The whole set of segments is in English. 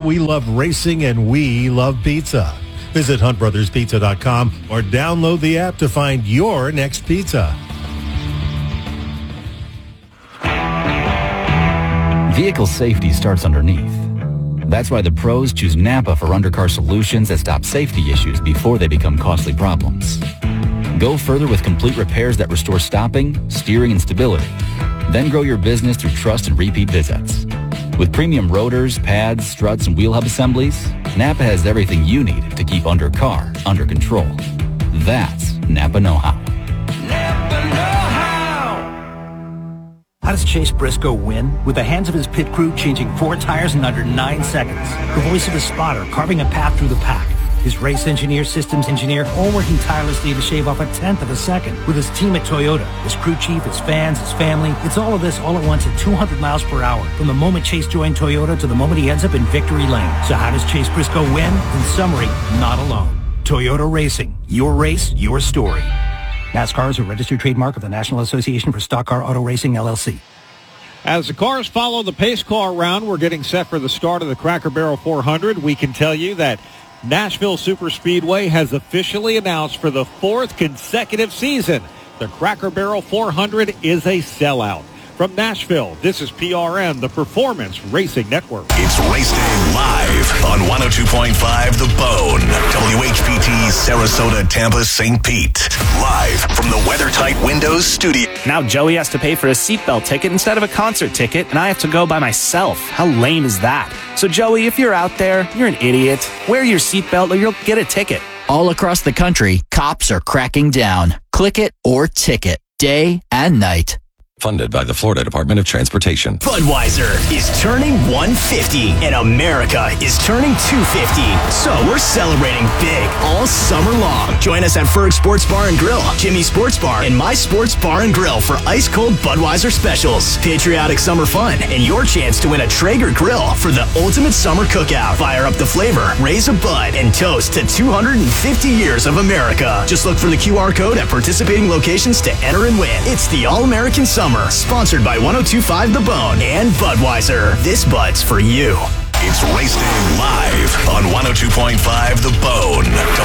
We love racing and we love pizza. Visit huntbrotherspizza.com or download the app to find your next pizza. Vehicle safety starts underneath. That's why the pros choose Napa for undercar solutions that stop safety issues before they become costly problems. Go further with complete repairs that restore stopping, steering, and stability. Then grow your business through trust and repeat visits. With premium rotors, pads, struts, and wheel hub assemblies, Napa has everything you need to keep undercar under control. That's Napa know-how. Napa know-how. How does Chase Briscoe win? With the hands of his pit crew changing 4 tires in under 9 seconds. The voice of his spotter carving a path through the pack. His race engineer, systems engineer, all working tirelessly to shave off 1/10 of a second. With his team at Toyota, his crew chief, his fans, his family. It's all of this all at once at 200 miles per hour. From the moment Chase joined Toyota to the moment he ends up in victory lane. So how does Chase Briscoe win? In summary, not alone. Toyota Racing. Your race, your story. NASCAR is a registered trademark of the National Association for Stock Car Auto Racing, LLC. As the cars follow the pace car round, we're getting set for the start of the Cracker Barrel 400. We can tell you that Nashville Superspeedway has officially announced for the 4th consecutive season, the Cracker Barrel 400 is a sellout. From Nashville, this is PRN, the Performance Racing Network. It's Race Day live on 102.5 The Bone, WHPT, Sarasota, Tampa, St. Pete. Live from the WeatherTight Windows studio. Now Joey has to pay for a seatbelt ticket instead of a concert ticket, and I have to go by myself. How lame is that? So Joey, if you're out there, you're an idiot. Wear your seatbelt or you'll get a ticket. All across the country, cops are cracking down. Click it or ticket, day and night. Funded by the Florida Department of Transportation. Budweiser is turning 150 and America is turning 250. So we're celebrating big all summer long. Join us at Ferg Sports Bar and Grill, Jimmy Sports Bar, and My Sports Bar and Grill for ice cold Budweiser specials, patriotic summer fun, and your chance to win a Traeger grill for the ultimate summer cookout. Fire up the flavor, raise a bud, and toast to 250 years of America. Just look for the QR code at participating locations to enter and win. It's the All-American Summer. Sponsored by 102.5 The Bone and Budweiser. This Bud's for you. It's Race Day live on 102.5 The Bone,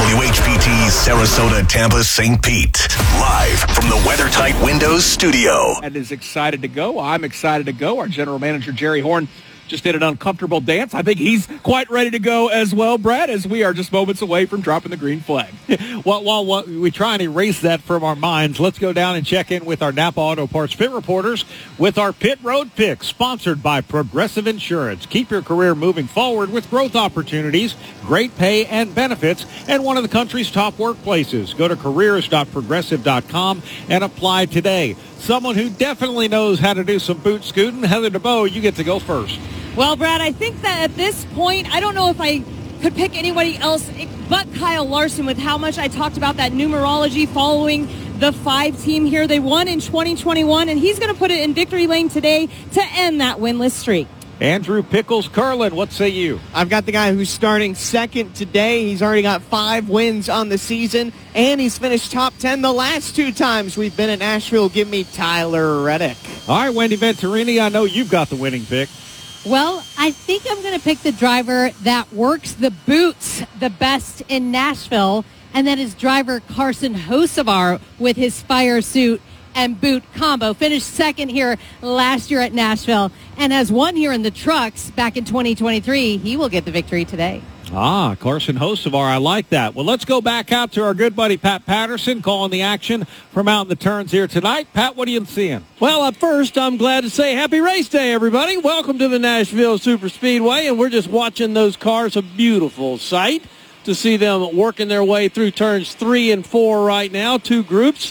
WHPT, Sarasota, Tampa, St. Pete. Live from the WeatherTight Windows studio. And is excited to go. I'm excited to go. Our general manager, Jerry Horn, just did an uncomfortable dance. I think he's quite ready to go as well, Brad, as we are just moments away from dropping the green flag. While we try and erase that from our minds, let's go down and check in with our Napa Auto Parts pit reporters with our Pit Road Pick, sponsored by Progressive Insurance. Keep your career moving forward with growth opportunities, great pay and benefits, and one of the country's top workplaces. Go to careers.progressive.com and apply today. Someone who definitely knows how to do some boot scooting, Heather DeBow, you get to go first. Well, Brad, I think that at this point, I don't know if I could pick anybody else but Kyle Larson with how much I talked about that numerology following the 5 team here. They won in 2021, and he's going to put it in victory lane today to end that winless streak. Andrew Pickles Curlin, what say you? I've got the guy who's starting second today. He's already got 5 wins on the season, and he's finished top 10 the last 2 times we've been at Nashville. Give me Tyler Reddick. All right, Wendy Venturini, I know you've got the winning pick. Well, I think I'm going to pick the driver that works the boots the best in Nashville, and that is driver Carson Hocevar with his fire suit and boot combo. Finished second here last year at Nashville and has won here in the trucks back in 2023. He will get the victory today. Carson Hocevar, I like that. Well, let's go back out to our good buddy Pat Patterson calling the action from out in the turns here tonight. Pat, what are you seeing? Well, at first, I'm glad to say happy race day, everybody. Welcome to the Nashville Superspeedway, and we're just watching those cars. A beautiful sight to see them working their way through turns 3 and 4 right now. 2 groups,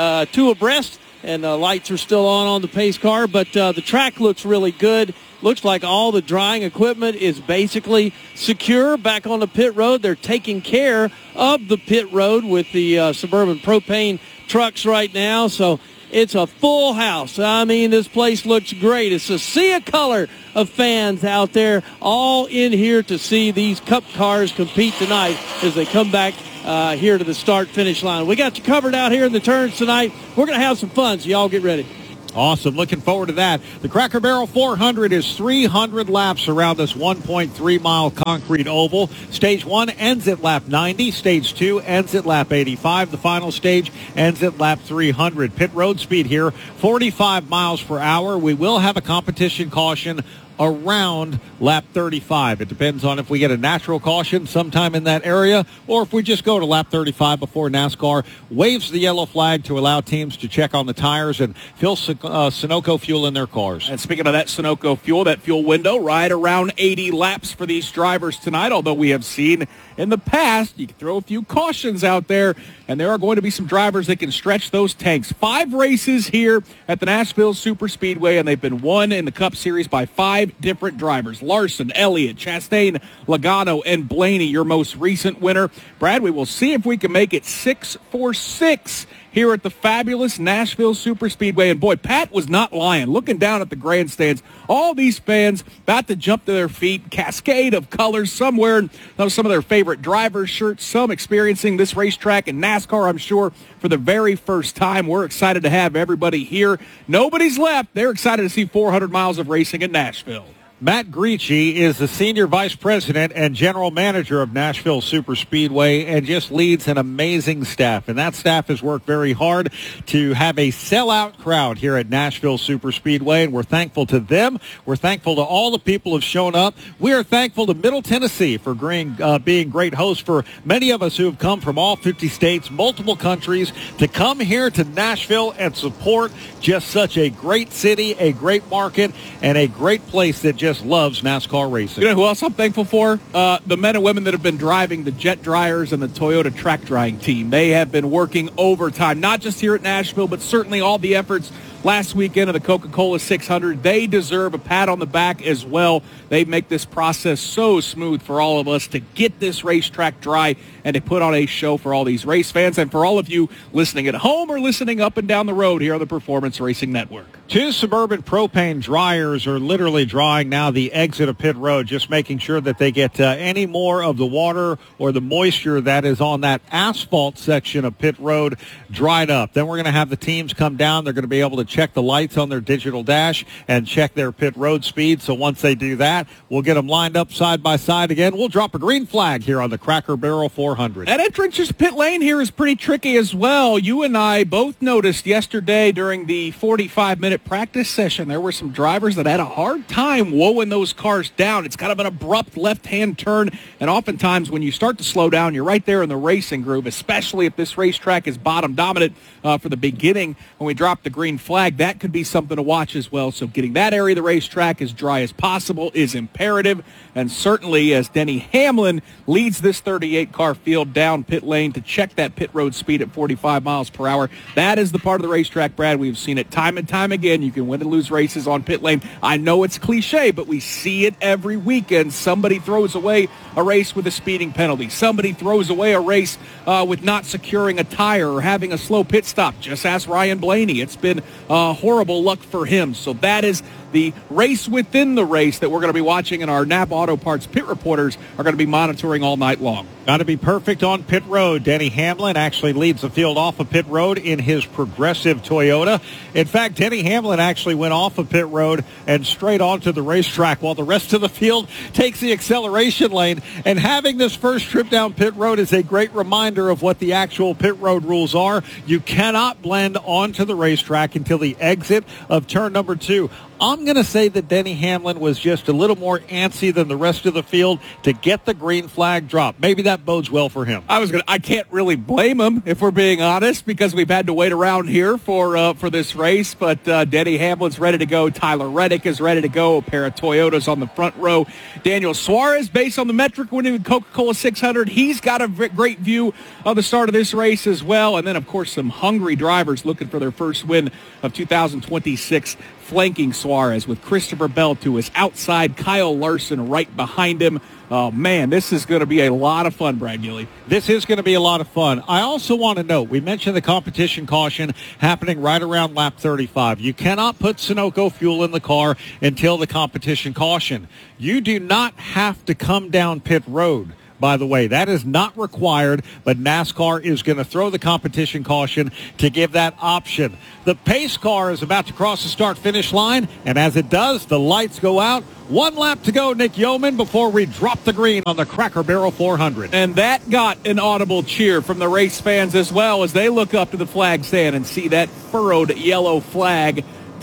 2 abreast, and lights are still on the pace car, but the track looks really good. Looks like all the drying equipment is basically secure back on the pit road. They're taking care of the pit road with the Suburban propane trucks right now, so it's a full house. I mean, this place looks great. It's a sea of color of fans out there, all in here to see these Cup cars compete tonight as they come back here to the start-finish line. We got you covered out here in the turns tonight. We're going to have some fun, so y'all get ready. Awesome. Looking forward to that. The Cracker Barrel 400 is 300 laps around this 1.3-mile concrete oval. Stage 1 ends at lap 90. Stage 2 ends at lap 85. The final stage ends at lap 300. Pit road speed here, 45 miles per hour. We will have a competition caution around lap 35. It depends on if we get a natural caution sometime in that area or if we just go to lap 35 before NASCAR waves the yellow flag to allow teams to check on the tires and fill Sunoco fuel in their cars. And speaking of that Sunoco fuel, that fuel window, right around 80 laps for these drivers tonight, although we have seen in the past, you can throw a few cautions out there, and there are going to be some drivers that can stretch those tanks. 5 races here at the Nashville Superspeedway, and they've been won in the Cup Series by 5 different drivers. Larson, Elliott, Chastain, Logano, and Blaney, your most recent winner. Brad, we will see if we can make it 6 for 6 here at the fabulous Nashville Superspeedway. And boy, Pat was not lying. Looking down at the grandstands, all these fans about to jump to their feet, cascade of colors, some wearing some of their favorite drivers' shirts, some experiencing this racetrack in NASCAR, I'm sure, for the very first time. We're excited to have everybody here. Nobody's left. They're excited to see 400 miles of racing in Nashville. Matt Gricci is the Senior Vice President and General Manager of Nashville Superspeedway and just leads an amazing staff. And that staff has worked very hard to have a sellout crowd here at Nashville Superspeedway, and we're thankful to them. We're thankful to all the people who have shown up. We are thankful to Middle Tennessee for being great hosts for many of us who have come from all 50 states, multiple countries, to come here to Nashville and support just such a great city, a great market, and a great place that just loves NASCAR racing. You know who else I'm thankful for? The men and women that have been driving the jet dryers and the Toyota track drying team. They have been working overtime, not just here at Nashville, but certainly all the efforts last weekend of the Coca-Cola 600. They deserve a pat on the back as well. They make this process so smooth for all of us to get this racetrack dry and to put on a show for all these race fans and for all of you listening at home or listening up and down the road here on the Performance Racing Network. 2 Suburban propane dryers are literally drying now the exit of pit road, just making sure that they get any more of the water or the moisture that is on that asphalt section of pit road dried up. Then we're going to have the teams come down. They're going to be able to check the lights on their digital dash and check their pit road speed. So once they do that, we'll get them lined up side by side again. We'll drop a green flag here on the Cracker Barrel 400. That entrance to pit lane here is pretty tricky as well. You and I both noticed yesterday during the 45-minute practice session, there were some drivers that had a hard time wowing those cars down. It's kind of an abrupt left-hand turn, and oftentimes when you start to slow down, you're right there in the racing groove, especially if this racetrack is bottom dominant for the beginning. When we drop the green flag, that could be something to watch as well. So getting that area of the racetrack as dry as possible is imperative, and certainly as Denny Hamlin leads this 38-car field down pit lane to check that pit road speed at 45 miles per hour. That is the part of the racetrack, Brad. We've seen it time and time again. You can win and lose races on pit lane. I know it's cliche, but we see it every weekend. Somebody throws away a race with a speeding penalty. Somebody throws away a race with not securing a tire or having a slow pit stop. Just ask Ryan Blaney. It's been horrible luck for him. So that is the race within the race that we're going to be watching, and our Napa Auto Parts pit reporters are going to be monitoring all night long. Got to be perfect on pit road. Denny Hamlin actually leads the field off of pit road in his Progressive Toyota. In fact, Denny Hamlin actually went off of pit road and straight onto the racetrack while the rest of the field takes the acceleration lane. And having this first trip down pit road is a great reminder of what the actual pit road rules are. You cannot blend onto the racetrack until the exit of turn number 2. I'm going to say that Denny Hamlin was just a little more antsy than the rest of the field to get the green flag drop. Maybe that bodes well for him. I can't really blame him, if we're being honest, because we've had to wait around here for this race. But Denny Hamlin's ready to go. Tyler Reddick is ready to go. A pair of Toyotas on the front row. Daniel Suarez, based on the metric winning the Coca-Cola 600, he's got a great view of the start of this race as well. And then, of course, some hungry drivers looking for their first win of 2026. Flanking Suarez with Christopher Bell to his outside, Kyle Larson right behind him. Oh, man, this is going to be a lot of fun, Brad Gilly. This is going to be a lot of fun. I also want to note, we mentioned the competition caution happening right around lap 35. You cannot put Sunoco fuel in the car until the competition caution. You do not have to come down pit road. by the way. That is not required, but NASCAR is going to throw the competition caution to give that option. The pace car is about to cross the start-finish line, and as it does, the lights go out. 1 lap to go, Nick Yeoman, before we drop the green on the Cracker Barrel 400. And that got an audible cheer from the race fans as well as they look up to the flag stand and see that furrowed yellow flag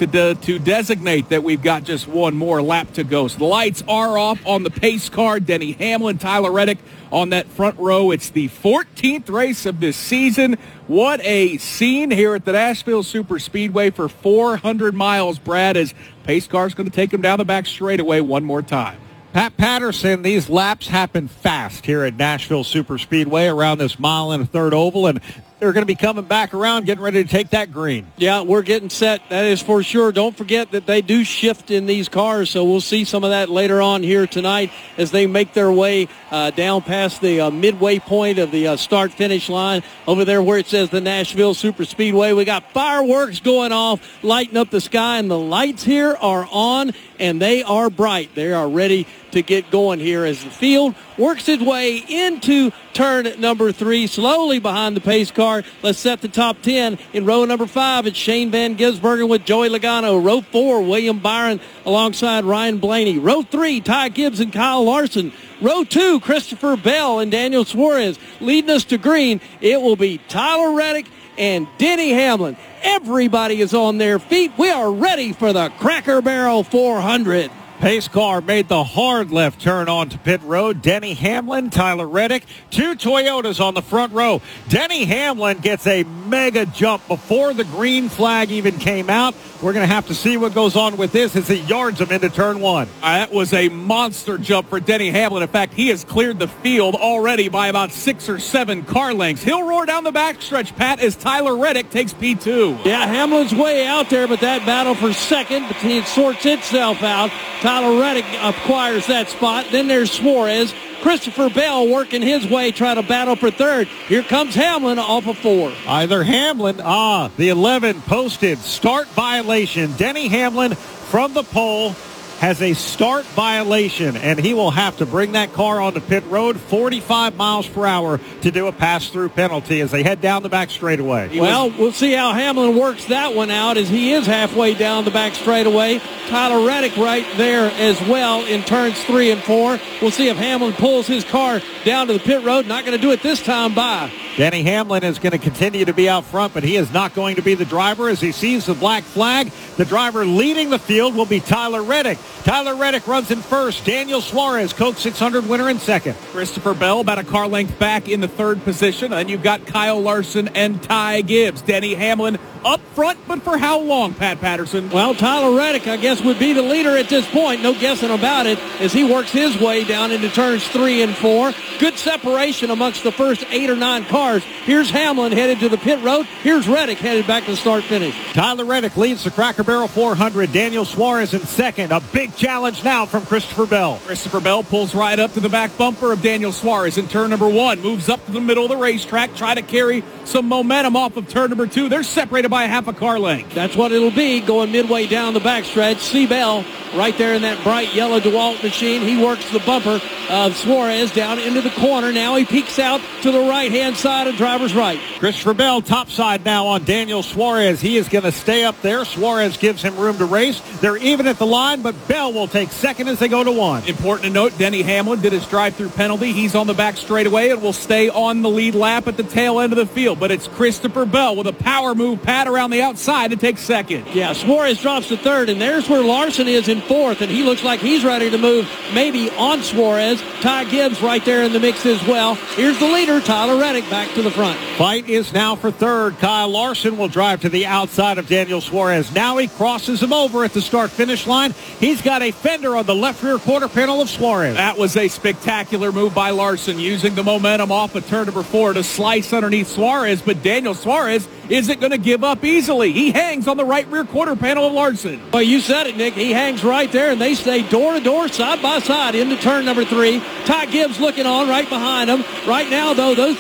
to designate that we've got just one more lap to go. So the lights are off on the pace car. Denny Hamlin, Tyler Reddick on that front row. It's the 14th race of this season. What a scene here at the Nashville Super Speedway for 400 miles, Brad, as pace car's going to take him down the back straightaway one more time. Pat Patterson, these laps happen fast here at Nashville Super Speedway around this 1 1/3 oval, and they're going to be coming back around, getting ready to take that green. Yeah, we're getting set. That is for sure. Don't forget that they do shift in these cars, so we'll see some of that later on here tonight as they make their way down past the midway point of the start-finish line over there where it says the Nashville Super Speedway. We got fireworks going off, lighting up the sky, and the lights here are on, and they are bright. They are ready to get going here as the field works its way into turn number 3, slowly behind the pace car. Let's set the top 10. In row number 5, it's Shane Van Gisbergen with Joey Logano. Row 4, William Byron alongside Ryan Blaney. Row 3, Ty Gibbs and Kyle Larson. Row 2, Christopher Bell and Daniel Suarez. Leading us to green, it will be Tyler Reddick and Denny Hamlin. Everybody is on their feet. We are ready for the Cracker Barrel 400. Pace car made the hard left turn onto pit road. Denny Hamlin, Tyler Reddick, 2 Toyotas on the front row. Denny Hamlin gets a mega jump before the green flag even came out. We're going to have to see what goes on with this as he yards him into turn 1. That was a monster jump for Denny Hamlin. In fact, he has cleared the field already by about 6 or 7 car lengths. He'll roar down the backstretch, Pat, as Tyler Reddick takes P2. Yeah, Hamlin's way out there, but that battle for second, it sorts itself out. Tyler Reddick acquires that spot. Then there's Suarez. Christopher Bell working his way, trying to battle for third. Here comes Hamlin off of 4. Either Hamlin, the 11 posted start violation. Denny Hamlin from the pole has a start violation, and he will have to bring that car onto pit road 45 miles per hour to do a pass-through penalty as they head down the back straightaway. Well, we'll see how Hamlin works that one out as he is halfway down the back straightaway. Tyler Reddick right there as well in turns 3 and 4. We'll see if Hamlin pulls his car down to the pit road. Not going to do it this time by. Denny Hamlin is going to continue to be out front, but he is not going to be the driver as he sees the black flag. The driver leading the field will be Tyler Reddick. Tyler Reddick runs in first. Daniel Suarez, Coke 600 winner, in second. Christopher Bell about a car length back in the 3rd position. And you've got Kyle Larson and Ty Gibbs. Denny Hamlin up front, but for how long, Pat Patterson? Well, Tyler Reddick, I guess, would be the leader at this point. No guessing about it as he works his way down into turns 3 and 4. Good separation amongst the first 8 or 9 cars. Here's Hamlin headed to the pit road. Here's Reddick headed back to start-finish. Tyler Reddick leads the Cracker Barrel 400. Daniel Suarez in second. A big challenge now from Christopher Bell. Christopher Bell pulls right up to the back bumper of Daniel Suarez in turn number 1. Moves up to the middle of the racetrack. Try to carry some momentum off of turn number 2. They're separated by a half a car length. That's what it'll be going midway down the backstretch. See Bell right there in that bright yellow DeWalt machine. He works the bumper of Suarez down into the corner. Now he peeks out to the right-hand side of driver's right. Christopher Bell topside now on Daniel Suarez. He is going to stay up there. Suarez gives him room to race. They're even at the line, but Bell will take second as they go to 1. Important to note, Denny Hamlin did his drive-through penalty. He's on the back straightaway and will stay on the lead lap at the tail end of the field. But it's Christopher Bell with a power move, Pat, around the outside to take second. Yeah, Suarez drops to 3rd, and there's where Larson is in 4th, and he looks like he's ready to move maybe on Suarez. Ty Gibbs right there in the mix as well. Here's the leader, Tyler Reddick, back to the front. Fight is now for 3rd. Kyle Larson will drive to the outside of Daniel Suarez. Now he crosses him over at the start-finish line. He's got a fender on the left rear quarter panel of Suarez. That was a spectacular move by Larson, using the momentum off of turn number 4 to slice underneath Suarez, but Daniel Suarez isn't going to give up easily. He hangs on the right rear quarter panel of Larson. Well, you said it, Nick. He hangs right there, and they stay door to door, side by side into turn number 3. Ty Gibbs looking on right behind him. Right now, though, those two are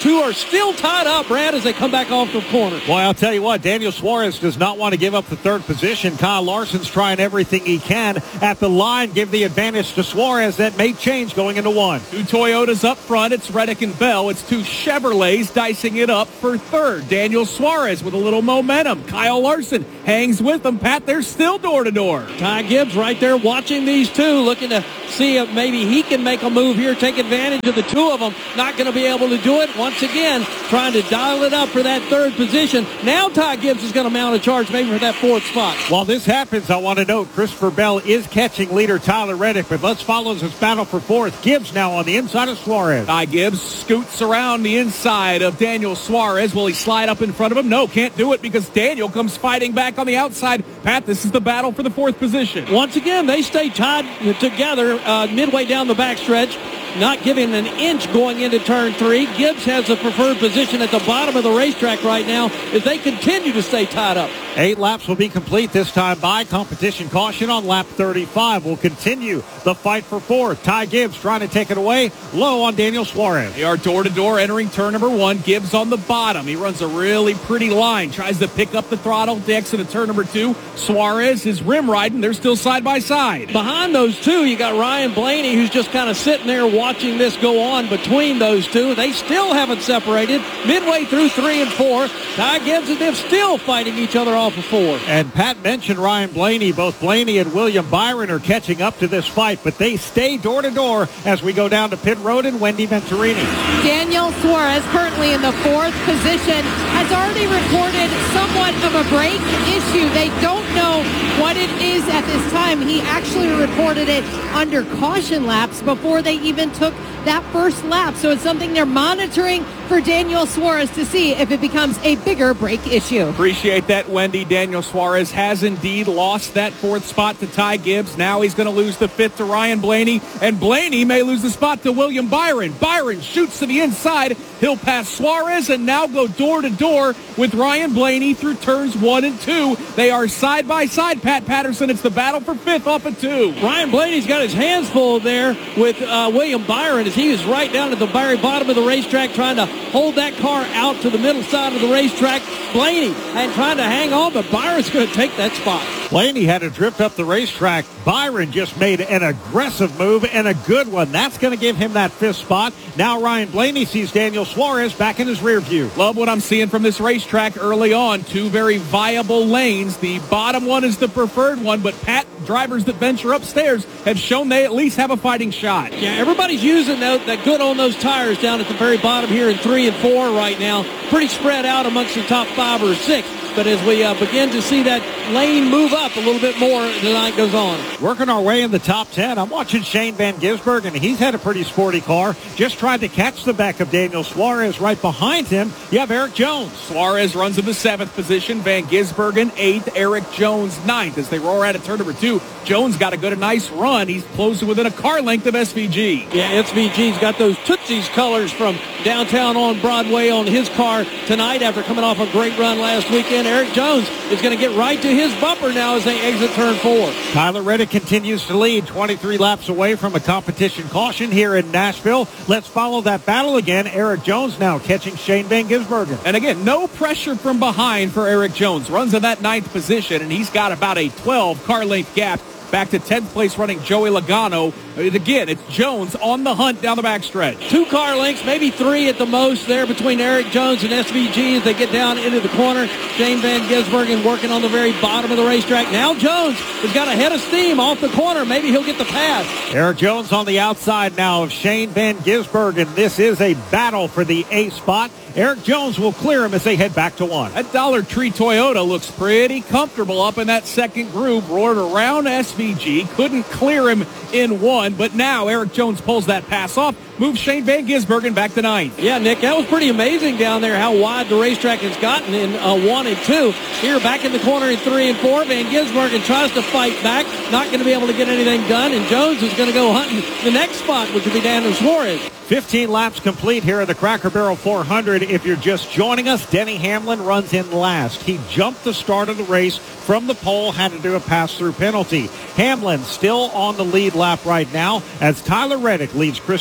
still tied up, Brad, as they come back off the corner. Boy, I'll tell you what, Daniel Suarez does not want to give up the third position. Kyle Larson's trying everything he can at the line, give the advantage to Suarez. That may change going into one. 2 Toyotas up front. It's Reddick and Bell. It's 2 Chevrolets dicing it up for third. Daniel Suarez with a little momentum. Kyle Larson hangs with them. Pat, they're still door-to-door. Ty Gibbs right there watching these two, looking to see if maybe he can make a move here, take advantage of the two of them. Not going to be able to do it. Once again, trying to dial it up for that third position. Now Ty Gibbs is going to mount a charge maybe for that fourth spot. While this happens, I want to note Christopher Bell is catching leader Tyler Reddick, but let's follow this battle for fourth. Gibbs now on the inside of Suarez. Ty Gibbs scoots around the inside of Daniel Suarez. Will he slide up in front of him? No, can't do it because Daniel comes fighting back on the outside. Pat, this is the battle for the fourth position. Once again, they stay tied together midway down the backstretch. Not giving an inch going into turn 3. Gibbs has the preferred position at the bottom of the racetrack right now as they continue to stay tied up. 8 laps will be complete this time by competition caution on lap 35. Will continue the fight for fourth. Ty Gibbs trying to take it away low on Daniel Suarez. They are door-to-door entering turn number 1. Gibbs on the bottom. He runs a really pretty line. Tries to pick up the throttle to exit at turn number 2. Suarez is rim riding. They're still side by side. Behind those two, you got Ryan Blaney, who's just kind of sitting there watching this go on between those two. They still haven't separated. Midway through 3 and 4, Ty Gibbs and them still fighting each other off of 4. And Pat mentioned Ryan Blaney. Both Blaney and William Byron are catching up to this fight, but they stay door-to-door as we go down to pit road and Wendy Venturini. Daniel Suarez, currently in the 4th position, has already reported somewhat of a brake issue. They don't know what it is at this time. He actually reported it under caution laps before they even took that first lap. So it's something they're monitoring for Daniel Suarez to see if it becomes a bigger brake issue. Appreciate that, Wendy. Daniel Suarez has indeed lost that 4th spot to Ty Gibbs. Now he's going to lose the 5th to Ryan Blaney, and Blaney may lose the spot to William Byron. Byron shoots to the inside. He'll pass Suarez and now go door-to-door with Ryan Blaney through turns 1 and 2. They are side by side, Pat Patterson. It's the battle for 5th off of 2. Ryan Blaney's got his hands full there with William Byron as he is right down at the very bottom of the racetrack trying to hold that car out to the middle side of the racetrack. Blaney and trying to hang on, but Byron's going to take that spot. Blaney had to drift up the racetrack. Byron just made an aggressive move and a good one. That's going to give him that 5th spot. Now Ryan Blaney sees Daniel Suarez back in his rear view. Love what I'm seeing from this racetrack early on. 2 very viable lanes. The bottom one is the preferred one, but Pat, drivers that venture upstairs have shown they at least have a fighting shot. Yeah, everybody's using that good on those tires down at the very bottom here in 3 and 4 right now. Pretty spread out amongst the top 5 or 6. But as we begin to see that lane move up a little bit more as the night goes on. Working our way in the top 10, I'm watching Shane Van Gisbergen, and he's had a pretty sporty car. Just tried to catch the back of Daniel Suarez. Right behind him, you have Eric Jones. Suarez runs in the 7th position. Van Gisbergen 8th. Eric Jones 9th. As they roar out at turn number 2, Jones got a good, nice run. He's close to within a car length of SVG. Yeah, SVG's got those Tootsie's colors from downtown on Broadway on his car tonight after coming off a great run last weekend. Eric Jones is going to get right to his bumper now as they exit turn 4. Tyler Reddick continues to lead, 23 laps away from a competition caution here in Nashville. Let's follow that battle again. Eric Jones now catching Shane Van Gisbergen. And again, no pressure from behind for Eric Jones. Runs in that 9th position, and he's got about a 12 car length gap back to 10th place running Joey Logano. Again, it's Jones on the hunt down the backstretch. 2 car lengths, maybe 3 at the most there between Eric Jones and SVG as they get down into the corner. Shane Van Gisbergen working on the very bottom of the racetrack. Now Jones has got a head of steam off the corner. Maybe he'll get the pass. Eric Jones on the outside now of Shane Van Gisbergen. This is a battle for the A spot. Eric Jones will clear him as they head back to 1. That Dollar Tree Toyota looks pretty comfortable up in that second groove. Roared around SVG. Couldn't clear him in 1, but now Eric Jones pulls that pass off. Moves Shane Van Gisbergen back to 9th. Yeah, Nick, that was pretty amazing down there how wide the racetrack has gotten in 1 and 2. Here back in the corner in 3 and 4. Van Gisbergen tries to fight back. Not going to be able to get anything done, and Jones is going to go hunting the next spot, which would be Daniel Suarez. 15 laps complete here at the Cracker Barrel 400. If you're just joining us, Denny Hamlin runs in last. He jumped the start of the race from the pole, had to do a pass-through penalty. Hamlin still on the lead lap right now as Tyler Reddick leads Christopher Bell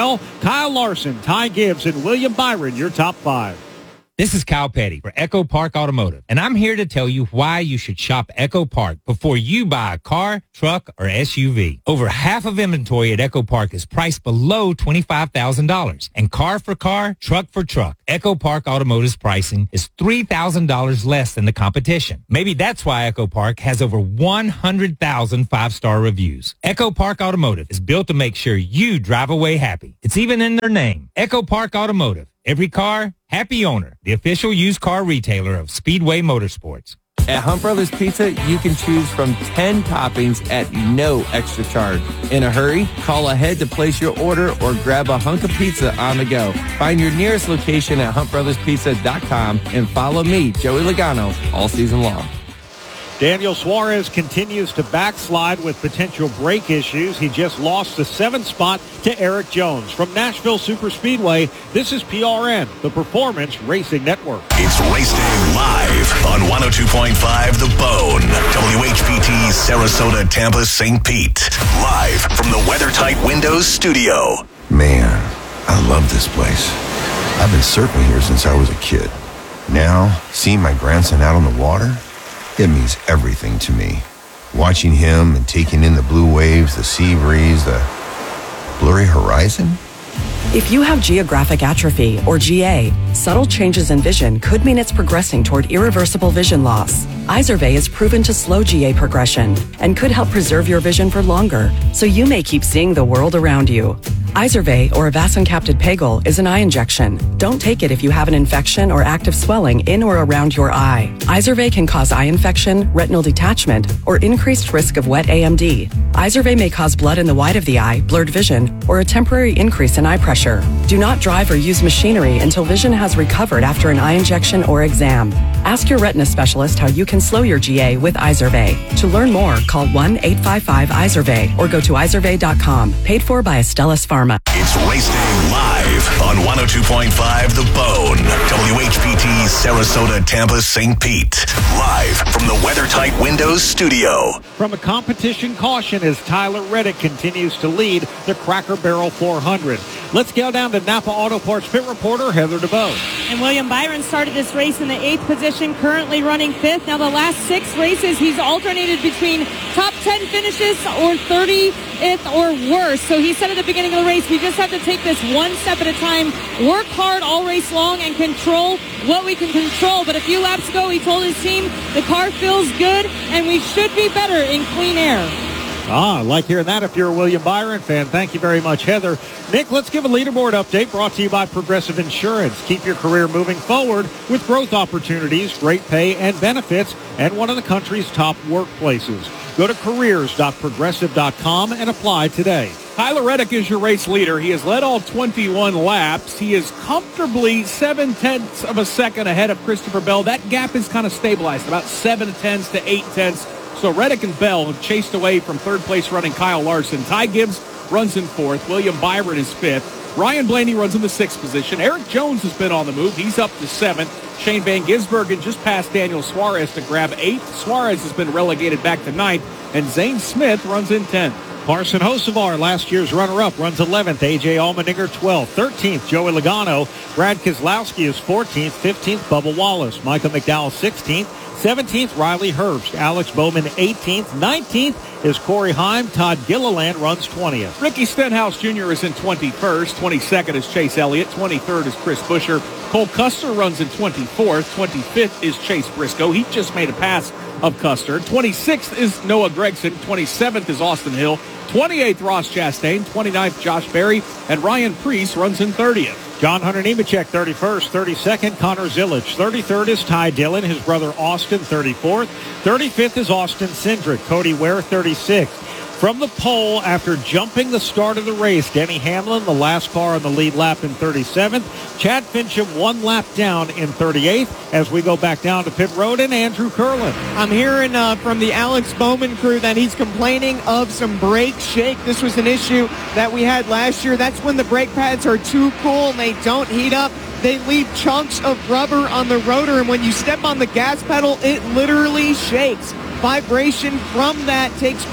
Bell, Kyle Larson, Ty Gibbs, and William Byron, your top 5. This is Kyle Petty for Echo Park Automotive, and I'm here to tell you why you should shop Echo Park before you buy a car, truck, or SUV. Over half of inventory at Echo Park is priced below $25,000, and car for car, truck for truck, Echo Park Automotive's pricing is $3,000 less than the competition. Maybe that's why Echo Park has over 100,000 five-star reviews. Echo Park Automotive is built to make sure you drive away happy. It's even in their name, Echo Park Automotive. Every car, happy owner. The official used car retailer of Speedway Motorsports. At Hunt Brothers Pizza, you can choose from 10 toppings at no extra charge. In a hurry, call ahead to place your order or grab a hunk of pizza on the go. Find your nearest location at huntbrotherspizza.com and follow me, Joey Logano, all season long. Daniel Suarez continues to backslide with potential brake issues. He just lost the 7th spot to Eric Jones. From Nashville Superspeedway, this is PRN, the Performance Racing Network. It's Race Day live on 102.5 The Bone, WHPT, Sarasota, Tampa, St. Pete. Live from the WeatherTight Windows studio. Man, I love this place. I've been surfing here since I was a kid. Now, seeing my grandson out on the water, it means everything to me. Watching him and taking in the blue waves, the sea breeze, the blurry horizon. If you have geographic atrophy, or GA, subtle changes in vision could mean it's progressing toward irreversible vision loss. Izervay is proven to slow GA progression and could help preserve your vision for longer, so you may keep seeing the world around you. Izervay, or avacincaptad pegol, is an eye injection. Don't take it if you have an infection or active swelling in or around your eye. Izervay can cause eye infection, retinal detachment, or increased risk of wet AMD. Izervay may cause blood in the white of the eye, blurred vision, or a temporary increase in eye pressure. Do not drive or use machinery until vision has recovered after an eye injection or exam. Ask your retina specialist how you can slow your GA with Izervay. To learn more, call 1-855-IZERVAY or go to izervay.com. Paid for by Astellas Pharma. It's Race Day live on 102.5 The Bone, WHPT, Sarasota, Tampa, St. Pete. Live from the WeatherTight Windows studio. From a competition caution as Tyler Reddick continues to lead the Cracker Barrel 400. Let's go down to Napa Auto Parts pit reporter Heather DeBoe. And William Byron started this race in the 8th position, currently running 5th. Now the last 6 races, he's alternated between top 10 finishes or 30th or worse. So he said at the beginning of the race, we just have to take this one step at a time, work hard all race long, and control what we can control. But a few laps ago, he told his team the car feels good and we should be better in clean air. I like hearing that if you're a William Byron fan. Thank you very much, Heather. Nick, let's give a leaderboard update brought to you by Progressive Insurance. Keep your career moving forward with growth opportunities, great pay and benefits, and one of the country's top workplaces. Go to careers.progressive.com and apply today. Tyler Reddick is your race leader. He has led all 21 laps. He is comfortably 0.7 of a second ahead of Christopher Bell. That gap is kind of stabilized, about 7 tenths to 8 tenths. So Reddick and Bell have chased away from third place running Kyle Larson. Ty Gibbs runs in 4th. William Byron is 5th. Ryan Blaney runs in the 6th position. Eric Jones has been on the move. He's up to 7th. Shane Van Gisbergen just passed Daniel Suarez to grab 8th. Suarez has been relegated back to 9th. And Zane Smith runs in 10th. Carson Hocevar, last year's runner-up, runs 11th. A.J. Allmendinger, 12th. 13th, Joey Logano. Brad Keselowski is 14th. 15th, Bubba Wallace. Micah McDowell, 16th. 17th, Riley Herbst. Alex Bowman, 18th. 19th is Corey Heim. Todd Gilliland runs 20th. Ricky Stenhouse Jr. is in 21st. 22nd is Chase Elliott. 23rd is Chris Buescher. Cole Custer runs in 24th. 25th is Chase Briscoe. He just made a pass of Custer. 26th is Noah Gragson. 27th is Austin Hill. 28th, Ross Chastain. 29th, Josh Berry. And Ryan Preece runs in 30th. John Hunter Nemechek, 31st. 32nd, Connor Zilic. 33rd is Ty Dillon. His brother Austin, 34th. 35th is Austin Cindric. Cody Ware, 36th. From the pole, after jumping the start of the race, Denny Hamlin, the last car on the lead lap in 37th. Chad Fincham, 1 lap down in 38th. As we go back down to pit road, and Andrew Curlin. I'm hearing from the Alex Bowman crew that he's complaining of some brake shake. This was an issue that we had last year. That's when the brake pads are too cool and they don't heat up. They leave chunks of rubber on the rotor, and when you step on the gas pedal, it literally shakes. Vibration from that takes grip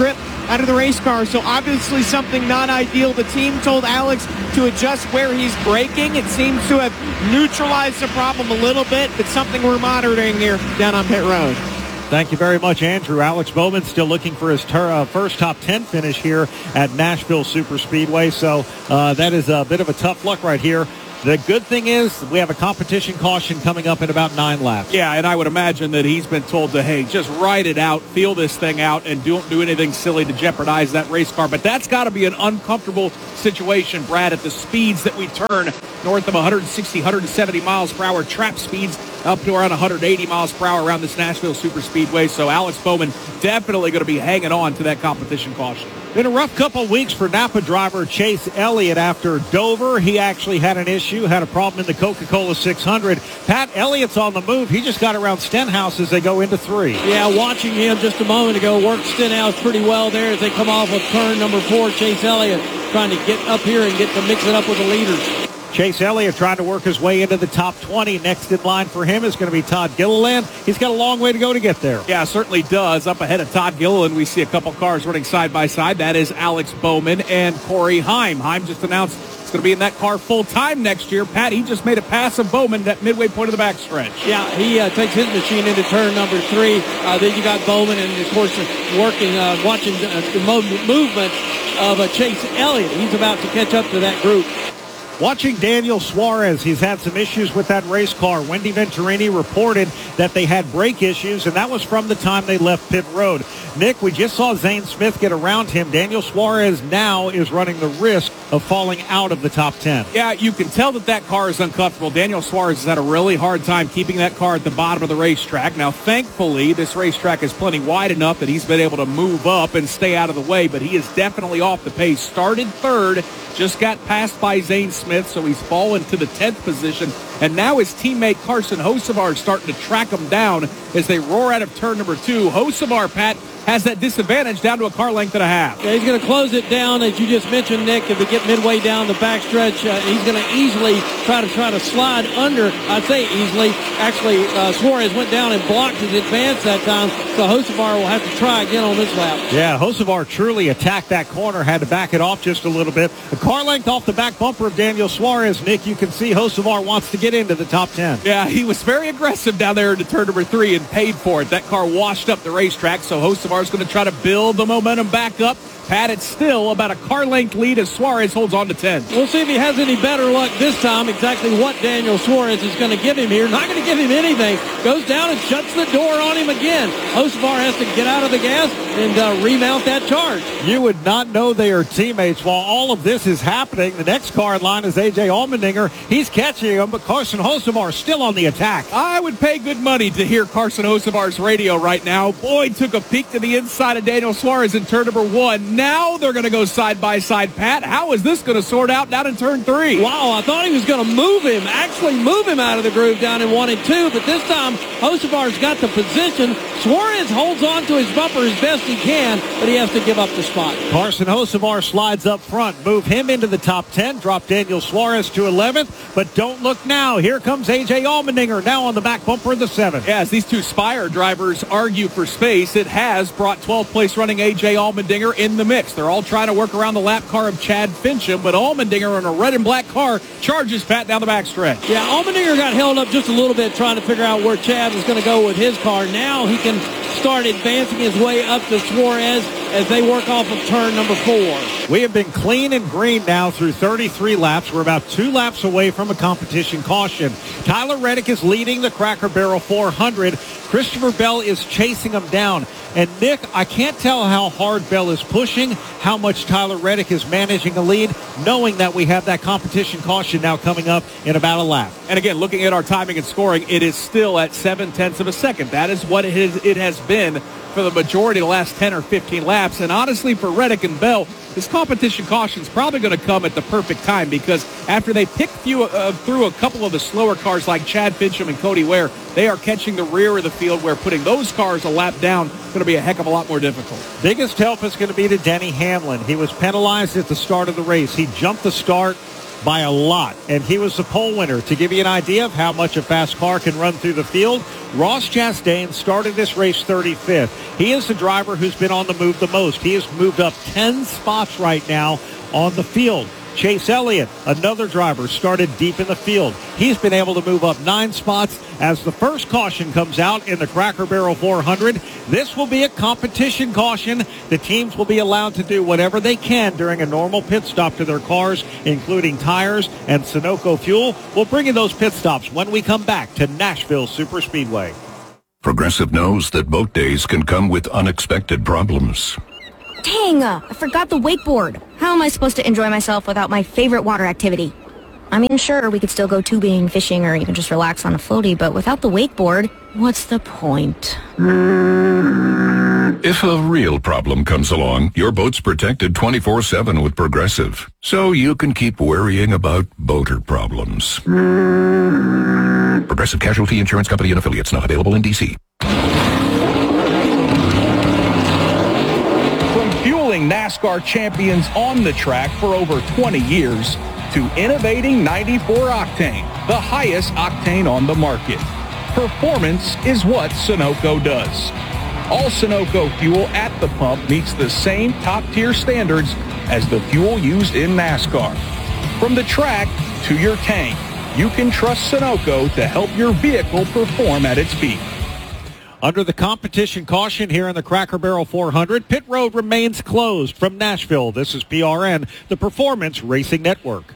out of the race car. So obviously something not ideal. The team told Alex to adjust where he's braking. It seems to have neutralized the problem a little bit, but something we're monitoring here down on pit road. Thank you very much, Andrew. Alex Bowman still looking for his first top 10 finish here at Nashville Superspeedway. So that is a bit of a tough luck right here. The good thing is we have a competition caution coming up in about 9 laps. Yeah, and I would imagine that he's been told to, hey, just ride it out, feel this thing out, and don't do anything silly to jeopardize that race car. But that's got to be an uncomfortable situation, Brad, at the speeds that we turn north of 160, 170 miles per hour, trap speeds up to around 180 miles per hour around this Nashville Superspeedway. So Alex Bowman definitely going to be hanging on to that competition caution. Been a rough couple of weeks for Napa driver Chase Elliott after Dover. He actually had an issue, had a problem in the Coca-Cola 600. Pat Elliott's on the move. He just got around Stenhouse as they go into 3. Yeah, watching him just a moment ago work Stenhouse pretty well there as they come off of turn number 4. Chase Elliott trying to get up here and get to mix it up with the leaders. Chase Elliott trying to work his way into the top 20. Next in line for him is going to be Todd Gilliland. He's got a long way to go to get there. Yeah, certainly does. Up ahead of Todd Gilliland, we see a couple cars running side by side. That is Alex Bowman and Corey Heim. Heim just announced it's going to be in that car full time next year. Pat, he just made a pass of Bowman at midway point of the backstretch. Yeah, he takes his machine into turn number 3. Then you got Bowman and, of course, watching the movement of Chase Elliott. He's about to catch up to that group. Watching Daniel Suarez, he's had some issues with that race car. Wendy Venturini reported that they had brake issues, and that was from the time they left pit road. Nick, we just saw Zane Smith get around him. Daniel Suarez now is running the risk of falling out of the top 10. Yeah, you can tell that car is uncomfortable. Daniel Suarez has had a really hard time keeping that car at the bottom of the racetrack. Now, thankfully, this racetrack is plenty wide enough that he's been able to move up and stay out of the way, but he is definitely off the pace. Started 3rd, just got passed by Zane Smith, so he's fallen to the 10th position. And now his teammate Carson Hocevar is starting to track him down as they roar out of turn number 2. Hocevar, Pat, has that disadvantage down to a car length and a half. Yeah, he's going to close it down, as you just mentioned, Nick. If they get midway down the backstretch, he's going to easily try to slide under. I'd say easily. Actually, Suarez went down and blocked his advance that time, so Hocevar will have to try again on this lap. Yeah, Hocevar truly attacked that corner, had to back it off just a little bit. A car length off the back bumper of Daniel Suarez. Nick, you can see Hocevar wants to get into the top 10. Yeah, he was very aggressive down there into turn number 3 and paid for it. That car washed up the racetrack, so Hocevar is going to try to build the momentum back up. Pat, it's still about a car length lead as Suarez holds on to 10. We'll see if he has any better luck this time. Exactly what Daniel Suarez is going to give him here. Not going to give him anything. Goes down and shuts the door on him again. Hocevar has to get out of the gas and remount that charge. You would not know they are teammates while all of this is happening. The next car in line is A.J. Allmendinger. He's catching him, but Carson Hocevar still on the attack. I would pay good money to hear Carson Hocevar's radio right now. Boyd took a peek to the inside of Daniel Suarez in turn number 1. Now they're going to go side by side. Pat, how is this going to sort out down in turn 3? Wow, I thought he was going to move him out of the groove down in 1 and 2, but this time Hocevar's got the position. Suarez holds on to his bumper as best he can, but he has to give up the spot. Carson Hocevar slides up front, move him into the top 10, drop Daniel Suarez to 11th, but don't look now. Here comes A.J. Allmendinger now on the back bumper of the 7th. Yeah, as these two Spire drivers argue for space, it has brought 12th place running A.J. Allmendinger in the mix. They're all trying to work around the lap car of Chad Fincham, but Allmendinger in a red and black car charges Pat down the backstretch. Yeah, Allmendinger got held up just a little bit trying to figure out where Chad was going to go with his car. Now he can start advancing his way up to Suarez as they work off of turn number 4. We have been clean and green now through 33 laps. We're about 2 laps away from a competition caution. Tyler Reddick is leading the Cracker Barrel 400. Christopher Bell is chasing him down. And Nick, I can't tell how hard Bell is pushing, how much Tyler Reddick is managing a lead, knowing that we have that competition caution now coming up in about a lap. And again, looking at our timing and scoring, it is still at 0.7 of a second. That is what it has been for the majority of the last 10 or 15 laps. And honestly, for Reddick and Bell, this competition caution is probably going to come at the perfect time, because after they pick through a couple of the slower cars like Chad Fincham and Cody Ware, they are catching the rear of the field, where putting those cars a lap down is going to be a heck of a lot more difficult. Biggest help is going to be to Denny Hamlin. He was penalized at the start of the race. He jumped the start, by a lot, and he was the pole winner. To give you an idea of how much a fast car can run through the field, Ross Chastain started this race 35th. He is the driver who's been on the move the most. He has moved up 10 spots right now on the field. Chase Elliott, another driver, started deep in the field. He's been able to move up 9 spots as the first caution comes out in the Cracker Barrel 400. This will be a competition caution. The teams will be allowed to do whatever they can during a normal pit stop to their cars, including tires and Sunoco fuel. We'll bring you those pit stops when we come back to Nashville Superspeedway. Progressive knows that boat days can come with unexpected problems. Dang, I forgot the wakeboard. How am I supposed to enjoy myself without my favorite water activity? I mean, sure, we could still go tubing, fishing, or even just relax on a floaty, but without the wakeboard, what's the point? If a real problem comes along, your boat's protected 24/7 with Progressive, so you can keep worrying about boater problems. Progressive Casualty Insurance Company and Affiliates, not available in D.C. Fueling NASCAR champions on the track for over 20 years to innovating 94 octane, the highest octane on the market. Performance is what Sunoco does. All Sunoco fuel at the pump meets the same top-tier standards as the fuel used in NASCAR. From the track to your tank, you can trust Sunoco to help your vehicle perform at its peak. Under the competition caution here in the Cracker Barrel 400, pit road remains closed from Nashville. This is PRN, the Performance Racing Network.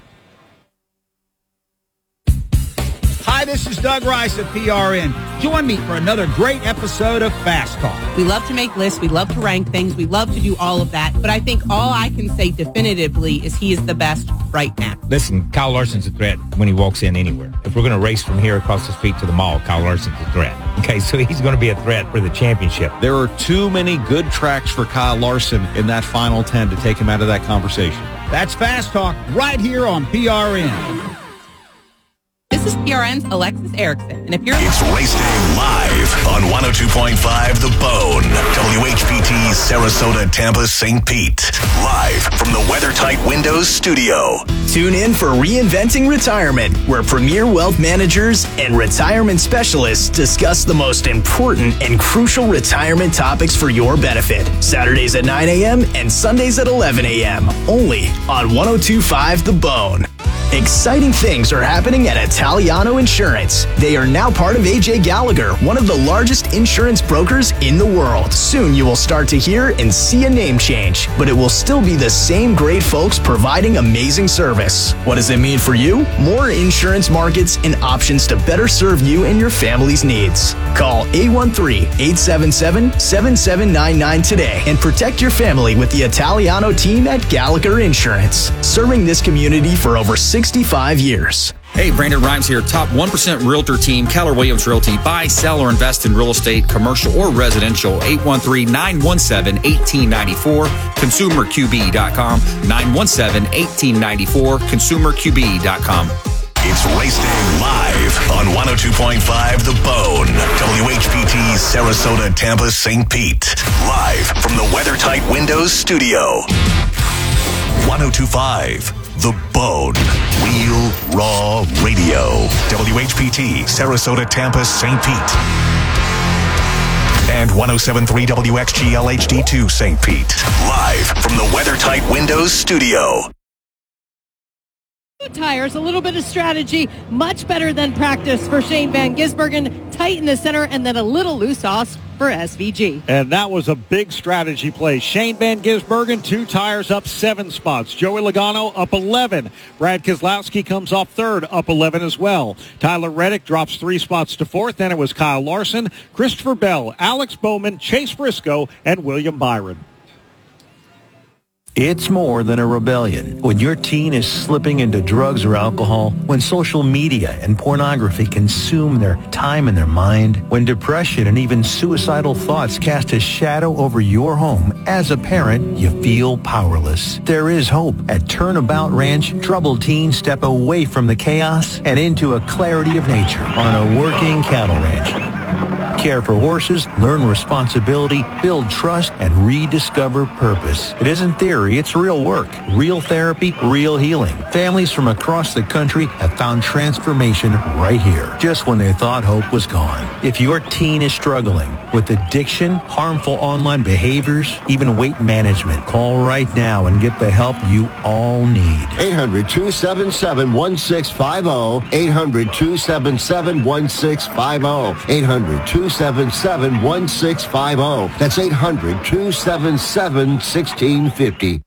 Hi, this is Doug Rice of PRN. Join me for another great episode of Fast Car. We love to make lists. We love to rank things. We love to do all of that. But I think all I can say definitively is he is the best right now. Listen, Kyle Larson's a threat when he walks in anywhere. If we're going to race from here across the street to the mall, Kyle Larson's a threat. Okay, so he's going to be a threat for the championship. There are too many good tracks for Kyle Larson in that final 10 to take him out of that conversation. That's Fast Talk right here on PRN. This is PRN's Alexis Erickson. And if you're... It's Race Day live on 102.5 The Bone. WHPT, Sarasota, Tampa, St. Pete. Live from the WeatherTight Windows studio. Tune in for Reinventing Retirement, where premier wealth managers and retirement specialists discuss the most important and crucial retirement topics for your benefit. Saturdays at 9 a.m. and Sundays at 11 a.m. Only on 102.5 The Bone. Exciting things are happening at Italiano Insurance. They are now part of AJ Gallagher, one of the largest insurance brokers in the world. Soon you will start to hear and see a name change, but it will still be the same great folks providing amazing service. What does it mean for you? More insurance markets and options to better serve you and your family's needs. Call 813-877-7799 today and protect your family with the Italiano team at Gallagher Insurance, serving this community for over 65 years. Hey, Brandon Rhymes here, top 1% realtor team, Keller Williams Realty. Buy, sell, or invest in real estate, commercial or residential. 813-917-1894, consumerqb.com, 917-1894, consumerqb.com. It's Race Day live on 102.5 The Bone. WHPT, Sarasota, Tampa, St. Pete. Live from the WeatherTight Windows studio. 102.5 The Bone. Real Raw Radio. WHPT, Sarasota, Tampa, St. Pete. And 107.3 WXGL HD2 St. Pete. Live from the WeatherTight Windows studio. Tires, a little bit of strategy, much better than practice for Shane Van Gisbergen. Tight in the center, and then a little loose sauce for SVG. And that was a big strategy play. Shane Van Gisbergen, 2 tires up 7 spots. Joey Logano up 11. Brad Keselowski comes off 3rd, up 11 as well. Tyler Reddick drops 3 spots to 4th. Then it was Kyle Larson, Christopher Bell, Alex Bowman, Chase Briscoe, and William Byron. It's more than a rebellion. When your teen is slipping into drugs or alcohol, when social media and pornography consume their time and their mind, when depression and even suicidal thoughts cast a shadow over your home, as a parent, you feel powerless. There is hope. At Turnabout Ranch, troubled teens step away from the chaos and into a clarity of nature on a working cattle ranch. care for horses, learn responsibility, build trust, and rediscover purpose. It isn't theory, it's real work. Real therapy, real healing. Families from across the country have found transformation right here, just when they thought hope was gone. If your teen is struggling with addiction, harmful online behaviors, even weight management, call right now and get the help you all need. 800-277-1650. 800-277-1650. 800-277-1650. That's 800-277-1650.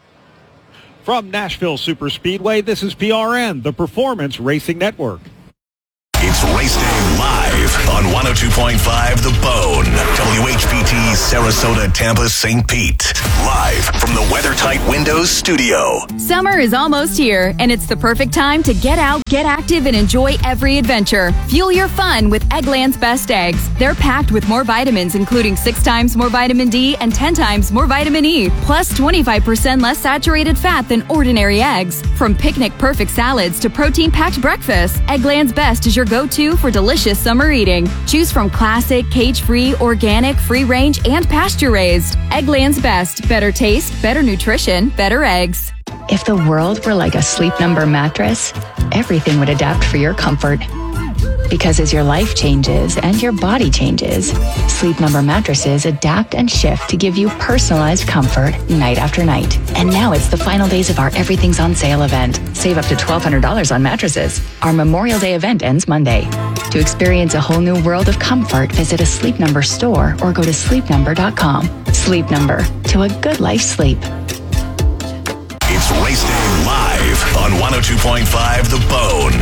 From Nashville Superspeedway, this is PRN, the Performance Racing Network. It's Race Day live on 102.5 The Bone. WHPT, Sarasota, Tampa, St. Pete. Live from the WeatherTight Windows studio. Summer is almost here, and it's the perfect time to get out, get active, and enjoy every adventure. Fuel your fun with Eggland's Best Eggs. They're packed with more vitamins, including 6 times more vitamin D and 10 times more vitamin E, plus 25% less saturated fat than ordinary eggs. From picnic-perfect salads to protein-packed breakfasts, Eggland's Best is your go-to for delicious summer eating. Choose from classic, cage-free, organic, free-range, and pasture-raised. Eggland's Best. Better taste, better nutrition, better eggs. If the world were like a Sleep Number mattress, everything would adapt for your comfort. Because as your life changes and your body changes, Sleep Number mattresses adapt and shift to give you personalized comfort night after night. And now it's the final days of our Everything's on Sale event. Save up to $1,200 on mattresses. Our Memorial Day event ends Monday. To experience a whole new world of comfort, visit a Sleep Number store or go to sleepnumber.com. Sleep Number, to a good life sleep. It's Race Day live on 102.5 The Bone.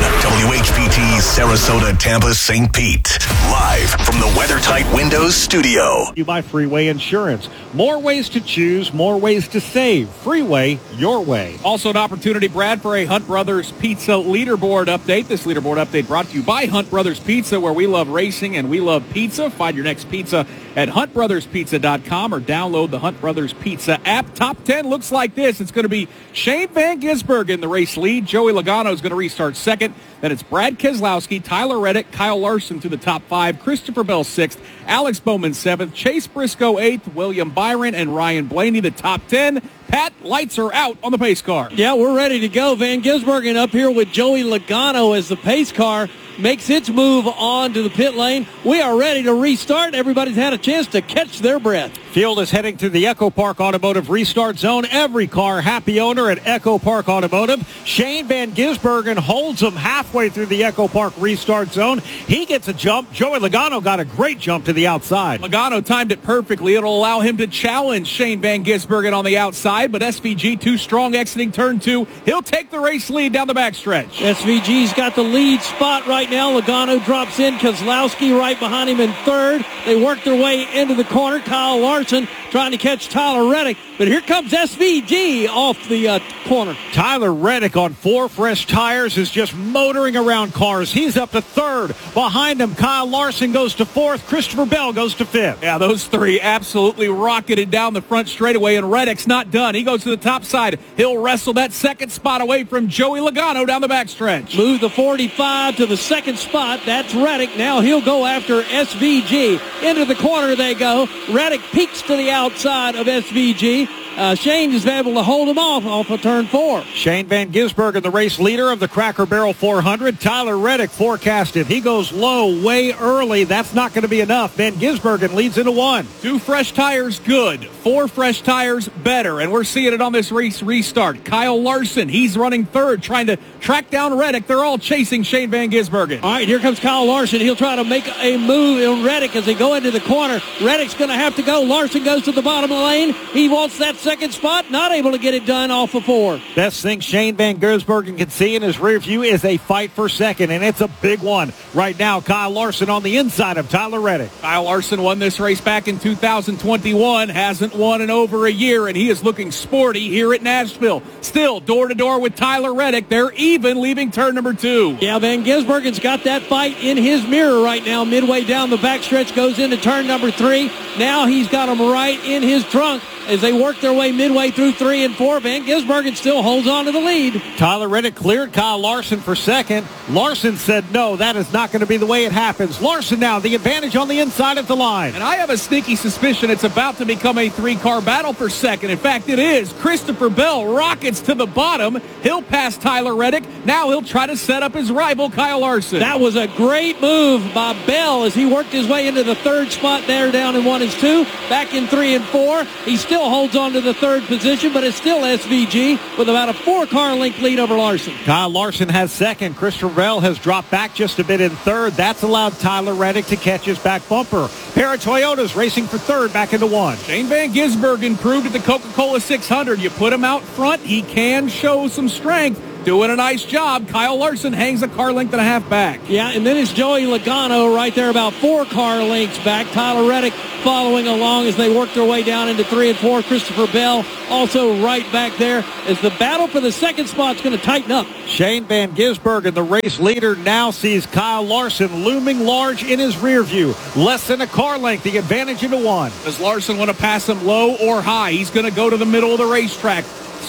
WHPT, Sarasota, Tampa, St. Pete. Live from the WeatherTight Windows studio. You buy Freeway Insurance. More ways to choose, more ways to save. Freeway, your way. Also an opportunity, Brad, for a Hunt Brothers Pizza leaderboard update. This leaderboard update brought to you by Hunt Brothers Pizza, where we love racing and we love pizza. Find your next pizza at huntbrotherspizza.com or download the Hunt Brothers Pizza app. Top 10 looks like this. It's going to be Shane Van Gisbergen in the race lead. Joey Logano is going to restart second. Then it's Brad Keselowski, Tyler Reddick, Kyle Larson to the top 5, Christopher Bell 6th, Alex Bowman 7th, Chase Briscoe 8th, William Byron and Ryan Blaney the top 10. Pat, lights are out on the pace car. Yeah, we're ready to go. Van Gisbergen up here with Joey Logano as the pace car makes its move on to the pit lane. We are ready to restart. Everybody's had a chance to catch their breath. Field is heading to the Echo Park Automotive restart zone. Every car happy owner at Echo Park Automotive. Shane Van Gisbergen holds him halfway through the Echo Park restart zone. He gets a jump. Joey Logano got a great jump to the outside. Logano timed it perfectly. It'll allow him to challenge Shane Van Gisbergen on the outside, but SVG too strong exiting turn 2. He'll take the race lead down the backstretch. SVG's got the lead spot right now. Logano drops in. Keselowski right behind him in third. They work their way into the corner. Kyle Larson trying to catch Tyler Reddick. But here comes SVG off the corner. Tyler Reddick on 4 fresh tires is just motoring around cars. He's up to third. Behind him, Kyle Larson goes to 4th. Christopher Bell goes to 5th. Yeah, those three absolutely rocketed down the front straightaway, and Reddick's not done. He goes to the top side. He'll wrestle that second spot away from Joey Logano down the backstretch. Move the 45 to the second spot. That's Reddick. Now he'll go after SVG. Into the corner they go. Reddick peeks to the outside of SVG. Shane is able to hold him off of turn 4. Shane Van Gisbergen, the race leader of the Cracker Barrel 400. Tyler Reddick forecasted. He goes low way early. That's not going to be enough. Van Gisbergen leads into 1. 2 fresh tires, good. 4 fresh tires, better. And we're seeing it on this race restart. Kyle Larson, he's running third, trying to track down Reddick. They're all chasing Shane Van Gisbergen. All right, here comes Kyle Larson. He'll try to make a move in Reddick as they go into the corner. Reddick's going to have to go. Larson goes to the bottom of the lane. He wants that second spot, not able to get it done off of 4. Best thing Shane Van Gisbergen can see in his rear view is a fight for second, and it's a big one. Right now, Kyle Larson on the inside of Tyler Reddick. Kyle Larson won this race back in 2021, hasn't won in over a year, and he is looking sporty here at Nashville. Still door-to-door with Tyler Reddick. They're even leaving turn number 2. Yeah, Van Gisbergen's got that fight in his mirror right now. Midway down the backstretch, goes into turn number 3. Now he's got him right in his trunk. as they work their way midway through 3 and 4. Van Gisbergen still holds on to the lead. Tyler Reddick cleared Kyle Larson for second. Larson said, no, that is not going to be the way it happens. Larson now the advantage on the inside of the line. And I have a sneaky suspicion it's about to become a 3-car battle for second. In fact, it is. Christopher Bell rockets to the bottom. He'll pass Tyler Reddick. Now he'll try to set up his rival, Kyle Larson. That was a great move by Bell as he worked his way into the third spot there down in 1 and 2. Back in 3 and 4. He still holds on to the third position, but it's still SVG with about a 4-car length lead over Larson. Kyle Larson has second. Christopher Bell has dropped back just a bit in third. That's allowed Tyler Reddick to catch his back bumper. Pair of Toyotas racing for third back into 1. Shane Van Gisbergen proved at the Coca-Cola 600. You put him out front, he can show some strength. Doing a nice job. Kyle Larson hangs a car length and a half back. Yeah, and then it's Joey Logano right there about 4 car lengths back. Tyler Reddick following along as they work their way down into 3 and 4. Christopher Bell also right back there as the battle for the second spot's going to tighten up. Shane Van Gisbergen, the race leader, now sees Kyle Larson looming large in his rear view. Less than a car length, the advantage into 1. Does Larson want to pass him low or high? He's going to go to the middle of the racetrack.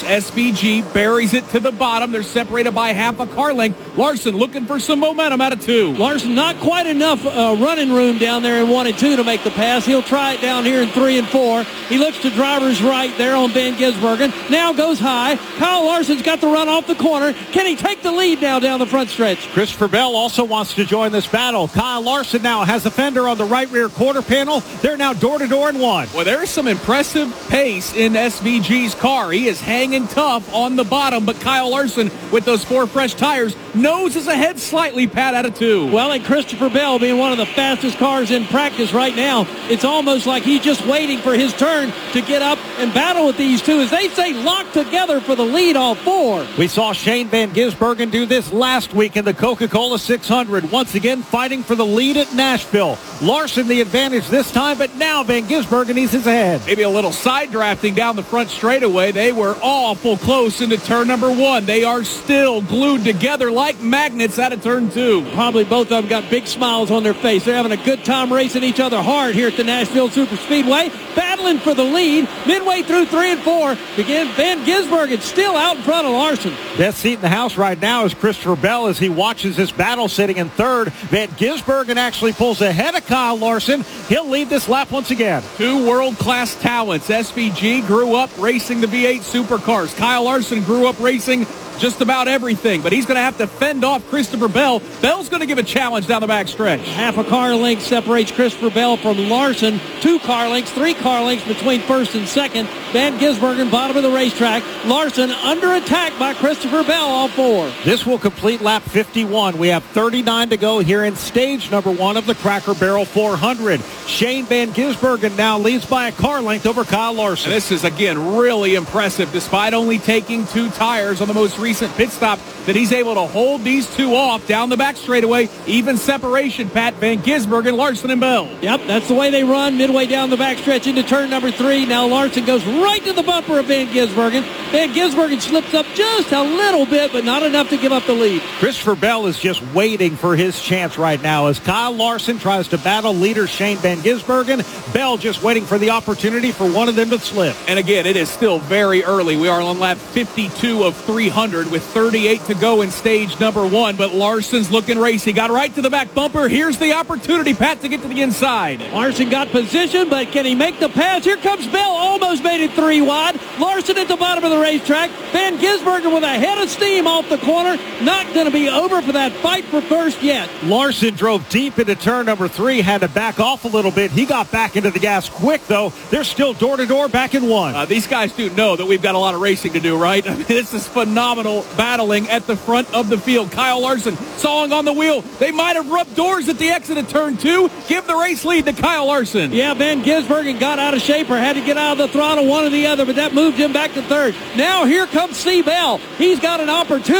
SVG buries it to the bottom. They're separated by half a car length. Larson looking for some momentum out of 2. Larson not quite enough running room down there in 1 and 2 to make the pass. He'll try it down here in 3 and 4. He looks to driver's right there on Van Gisbergen. Now goes high. Kyle Larson's got the run off the corner. Can he take the lead now down the front stretch? Christopher Bell also wants to join this battle. Kyle Larson now has a fender on the right rear quarter panel. They're now door-to-door in 1. Well, there's some impressive pace in SVG's car. He is hanging tough on the bottom, but Kyle Larson with those 4 fresh tires, nose is ahead slightly, Pat, out of 2. Well, and Christopher Bell being one of the fastest cars in practice right now, it's almost like he's just waiting for his turn to get up and battle with these two, as they say, locked together for the lead, all 4. We saw Shane Van Gisbergen do this last week in the Coca-Cola 600, once again fighting for the lead at Nashville. Larson the advantage this time, but now Van Gisbergen eases ahead. Maybe a little side drafting down the front straightaway. They were awful close into turn number 1. They are still glued together like magnets out of turn 2. Probably both of them got big smiles on their face. They're having a good time racing each other hard here at the Nashville Superspeedway, battling for the lead. Midway through 3 and 4, again, Van Gisbergen still out in front of Larson. Best seat in the house right now is Christopher Bell as he watches this battle sitting in third. Van Gisbergen actually pulls ahead of Kyle Larson. He'll lead this lap once again. 2 world-class talents. SVG grew up racing the V8 supercars. Kyle Larson grew up racing just about everything, but he's going to have to fend off Christopher Bell. Bell's going to give a challenge down the back stretch. Half a car length separates Christopher Bell from Larson. 2 car lengths, 3 car lengths between first and second. Van Gisbergen, bottom of the racetrack. Larson under attack by Christopher Bell, all 4. This will complete lap 51. We have 39 to go here in stage number 1 of the Cracker Barrel 400. Shane Van Gisbergen now leads by a car length over Kyle Larson. And this is, again, really impressive. Despite only taking 2 tires on the most recent pit stop, that he's able to hold these 2 off down the back straightaway. Even separation, Pat. Van Gisbergen, Larson, and Bell. Yep, that's the way they run midway down the back stretch into turn number 3. Now Larson goes right to the bumper of Van Gisbergen. Van Gisbergen slips up just a little bit, but not enough to give up the lead. Christopher Bell is just waiting for his chance right now as Kyle Larson tries to battle leader Shane Van Gisbergen. Bell just waiting for the opportunity for one of them to slip. And again, it is still very early. We are on lap 52 of 300 with 38 to go in stage number 1, but Larson's looking racy. Got right to the back bumper. Here's the opportunity, Pat, to get to the inside. Larson got position, but can he make the pass? Here comes Bell. Almost made it 3 wide. Larson at the bottom of the racetrack. Van Gisbergen with a head of steam off the corner. Not going to be over for that fight for first yet. Larson drove deep into turn number 3, had to back off a little bit. He got back into the gas quick, though. They're still door-to-door back in 1. These guys do know that we've got a lot of racing to do, right? I mean, this is phenomenal battling at the front of the field. Kyle Larson sawing on the wheel. They might have rubbed doors at the exit of turn 2. Give the race lead to Kyle Larson. Yeah, Van Gisbergen got out of shape or had to get out of the throttle, one or the other, but that moved him back to third. Now here comes C. Bell. He's got an opportunity.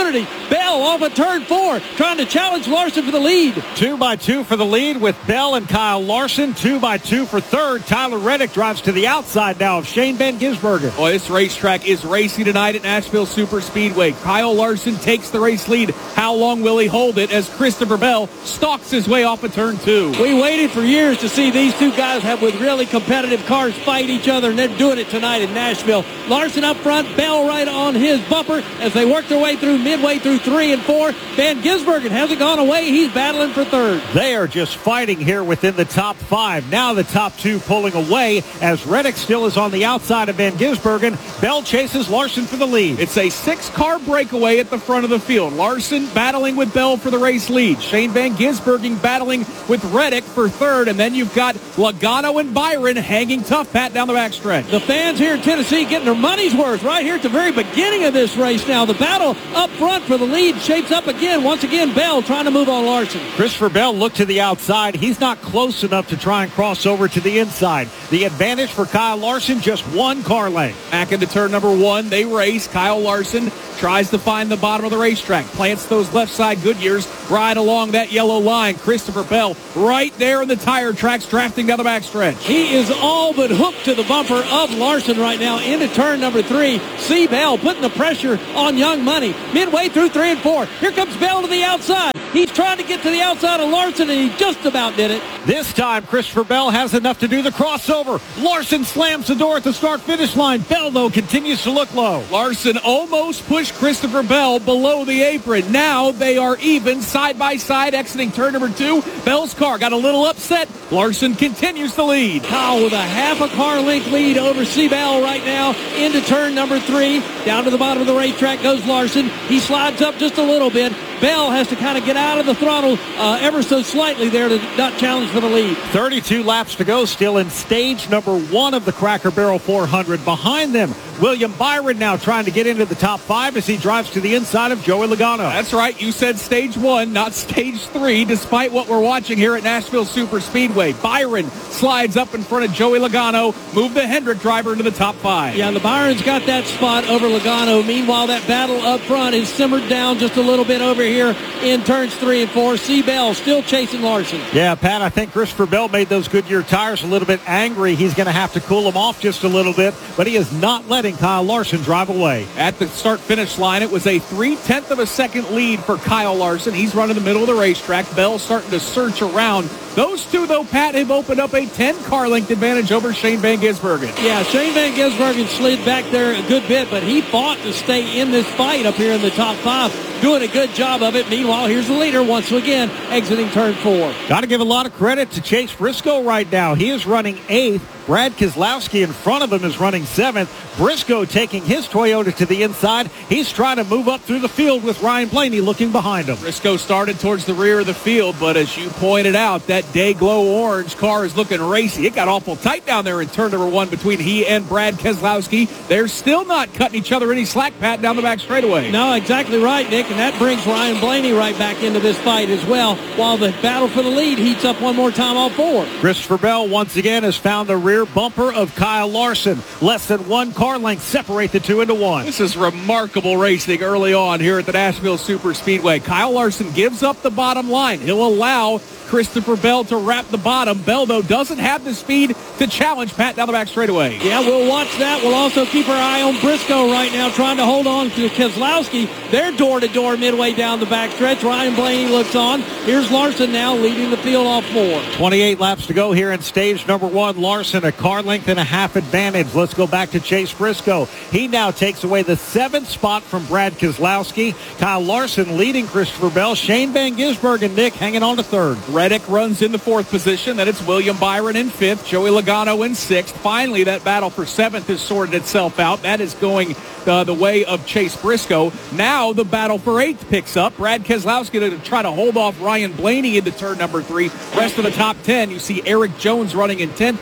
Bell off of turn 4, trying to challenge Larson for the lead. 2x2 for the lead with Bell and Kyle Larson. 2x2 for third. Tyler Reddick drives to the outside now of Shane Van Gisbergen. Boy, this racetrack is racy tonight at Nashville Super Speedway. Kyle Larson takes the race lead. How long will he hold it as Christopher Bell stalks his way off of turn 2? We waited for years to see these two guys have with really competitive cars fight each other, and they're doing it tonight in Nashville. Larson up front, Bell right on his bumper as they work their way through midway through 3 and 4. Van Gisbergen hasn't gone away. He's battling for third. They are just fighting here within the top 5. Now the top 2 pulling away as Reddick still is on the outside of Van Gisbergen. Bell chases Larson for the lead. It's a 6-car breakaway at the front of the field. Larson battling with Bell for the race lead. Shane Van Gisbergen battling with Reddick for third. And then you've got Logano and Byron hanging tough, Pat, down the backstretch. The fans here in Tennessee getting their money's worth right here at the very beginning of this race now. The battle up front for the lead shapes up again. Once again, Bell trying to move on Larson. Christopher Bell looked to the outside. He's not close enough to try and cross over to the inside. The advantage for Kyle Larson, just 1 car length. Back into turn number 1, they race. Kyle Larson tries to find the bottom of the racetrack. Plants those left side Goodyears right along that yellow line. Christopher Bell right there in the tire tracks, drafting down the backstretch. He is all but hooked to the bumper of Larson right now into turn number 3. See Bell putting the pressure on Young Money. Midway through 3 and 4. Here comes Bell to the outside. He's trying to get to the outside of Larson, and he just about did it. This time, Christopher Bell has enough to do the crossover. Larson slams the door at the start-finish line. Bell, though, continues to look low. Larson almost pushed Christopher Bell below the apron. Now they are even side by side exiting turn number 2. Bell's car got a little upset. Larson continues to lead. Kyle with a half a car length lead over C. Bell right now into turn number 3. Down to the bottom of the racetrack goes Larson. He slides up just a little bit. Bell has to kind of get out of the throttle ever so slightly there to not challenge for the lead. 32 laps to go, still in stage number 1 of the Cracker Barrel 400. Behind them, William Byron now trying to get into the top 5 as he drives to the inside of Joey Logano. That's right. You said stage 1, not stage 3, despite what we're watching here at Nashville Super Speedway. Byron slides up in front of Joey Logano, move the Hendrick driver into the top 5. Yeah, the Byron's got that spot over Logano. Meanwhile, that battle up front is simmered down just a little bit over here in turns 3 and 4. C. Bell still chasing Larson. Yeah, Pat, I think Christopher Bell made those Goodyear tires a little bit angry. He's going to have to cool them off just a little bit, but he is not letting Kyle Larson drive away. At the start-finish line, it was a 0.3 of a second lead for Kyle Larson. He's running the middle of the racetrack. Bell starting to search around. Those two, though, Pat, have opened up a 10-car length advantage over Shane Van Gisbergen. Yeah, Shane Van Gisbergen slid back there a good bit, but he fought to stay in this fight up here in the top 5, doing a good job of it. Meanwhile, here's the leader once again, exiting turn 4. Got to give a lot of credit to Chase Briscoe right now. He is running 8th. Brad Keselowski in front of him is running 7th. Briscoe taking his Toyota to the inside. He's trying to move up through the field with Ryan Blaney looking behind him. Briscoe started towards the rear of the field, but as you pointed out, that day-glow orange car is looking racy. It got awful tight down there in turn number 1 between he and Brad Keselowski. They're still not cutting each other any slack, Pat, down the back straightaway. No, exactly right, Nick, and that brings Ryan Blaney right back into this fight as well, while the battle for the lead heats up one more time, all 4. Christopher Bell once again has found the rear bumper of Kyle Larson. Less than 1 car length separate the two into one. This is remarkable racing early on here at the Nashville Super Speedway. Kyle Larson gives up the bottom line. He'll allow Christopher Bell to wrap the bottom. Bell, though, doesn't have the speed to challenge Pat down the back straightaway. Yeah, we'll watch that. We'll also keep our eye on Briscoe right now, trying to hold on to Keselowski. They're door-to-door midway down the backstretch. Ryan Blaney looks on. Here's Larson now leading the field off 4. 28 laps to go here in stage number 1. Larson a car length and a half advantage. Let's go back to Chase Briscoe. He now takes away the 7th spot from Brad Keselowski. Kyle Larson leading Christopher Bell. Shane Van Gisbergen, Nick, hanging on to 3rd. Reddick runs in the 4th position. Then it's William Byron in 5th. Joey Logano in 6th. Finally, that battle for 7th has sorted itself out. That is going the way of Chase Briscoe. Now the battle for 8th picks up. Brad Keselowski to try to hold off Ryan Blaney into turn number 3. Rest of the top 10, you see Eric Jones running in 10th, holding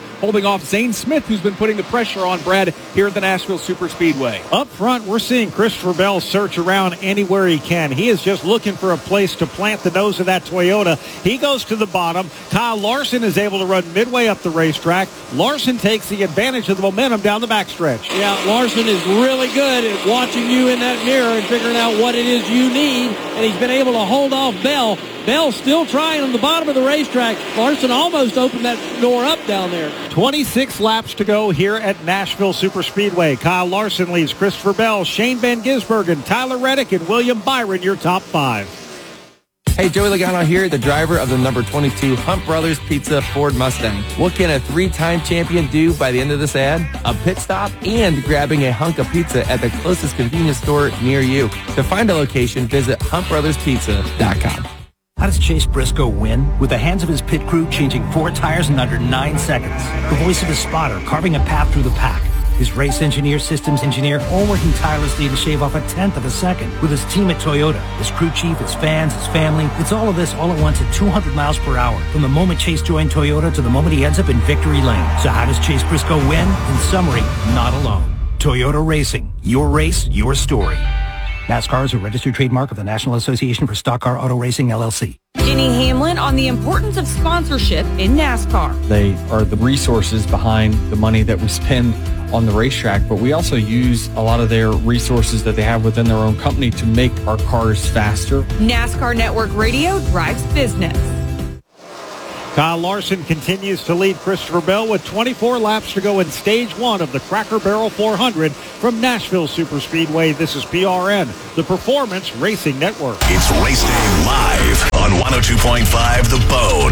off Zane Smith, who's been putting the pressure on Brad here at the Nashville Superspeedway. Up front, we're seeing Christopher Bell search around anywhere he can. He is just looking for a place to plant the nose of that Toyota. He goes to the bottom. Kyle Larson is able to run midway up the racetrack. Larson takes the advantage of the momentum down the backstretch. Yeah, Larson is really good at watching you in that mirror and figuring out what it is you need, and he's been able to hold off Bell. Bell still trying on the bottom of the racetrack. Larson almost opened that door up down there. 26 laps to go here at Nashville Superspeedway. Kyle Larson leads Christopher Bell, Shane Van Gisbergen, Tyler Reddick, and William Byron, your top 5. Hey, Joey Logano here, the driver of the number 22 Hunt Brothers Pizza Ford Mustang. What can a 3-time champion do by the end of this ad? A pit stop and grabbing a hunk of pizza at the closest convenience store near you. To find a location, visit huntbrotherspizza.com. How does Chase Briscoe win? With the hands of his pit crew changing 4 tires in under 9 seconds. The voice of his spotter carving a path through the pack. His race engineer, systems engineer, all working tirelessly to shave off 1/10 of a second. With his team at Toyota, his crew chief, his fans, his family. It's all of this all at once at 200 miles per hour. From the moment Chase joined Toyota to the moment he ends up in victory lane. So how does Chase Briscoe win? In summary, not alone. Toyota Racing. Your race, your story. NASCAR is a registered trademark of the National Association for Stock Car Auto Racing, LLC. Ginny Hamlin on the importance of sponsorship in NASCAR. They are the resources behind the money that we spend on the racetrack, but we also use a lot of their resources that they have within their own company to make our cars faster. NASCAR Network Radio drives business. Kyle Larson continues to lead Christopher Bell with 24 laps to go in Stage 1 of the Cracker Barrel 400 from Nashville Superspeedway. This is PRN, the Performance Racing Network. It's Race Day live on 102.5 The Bone,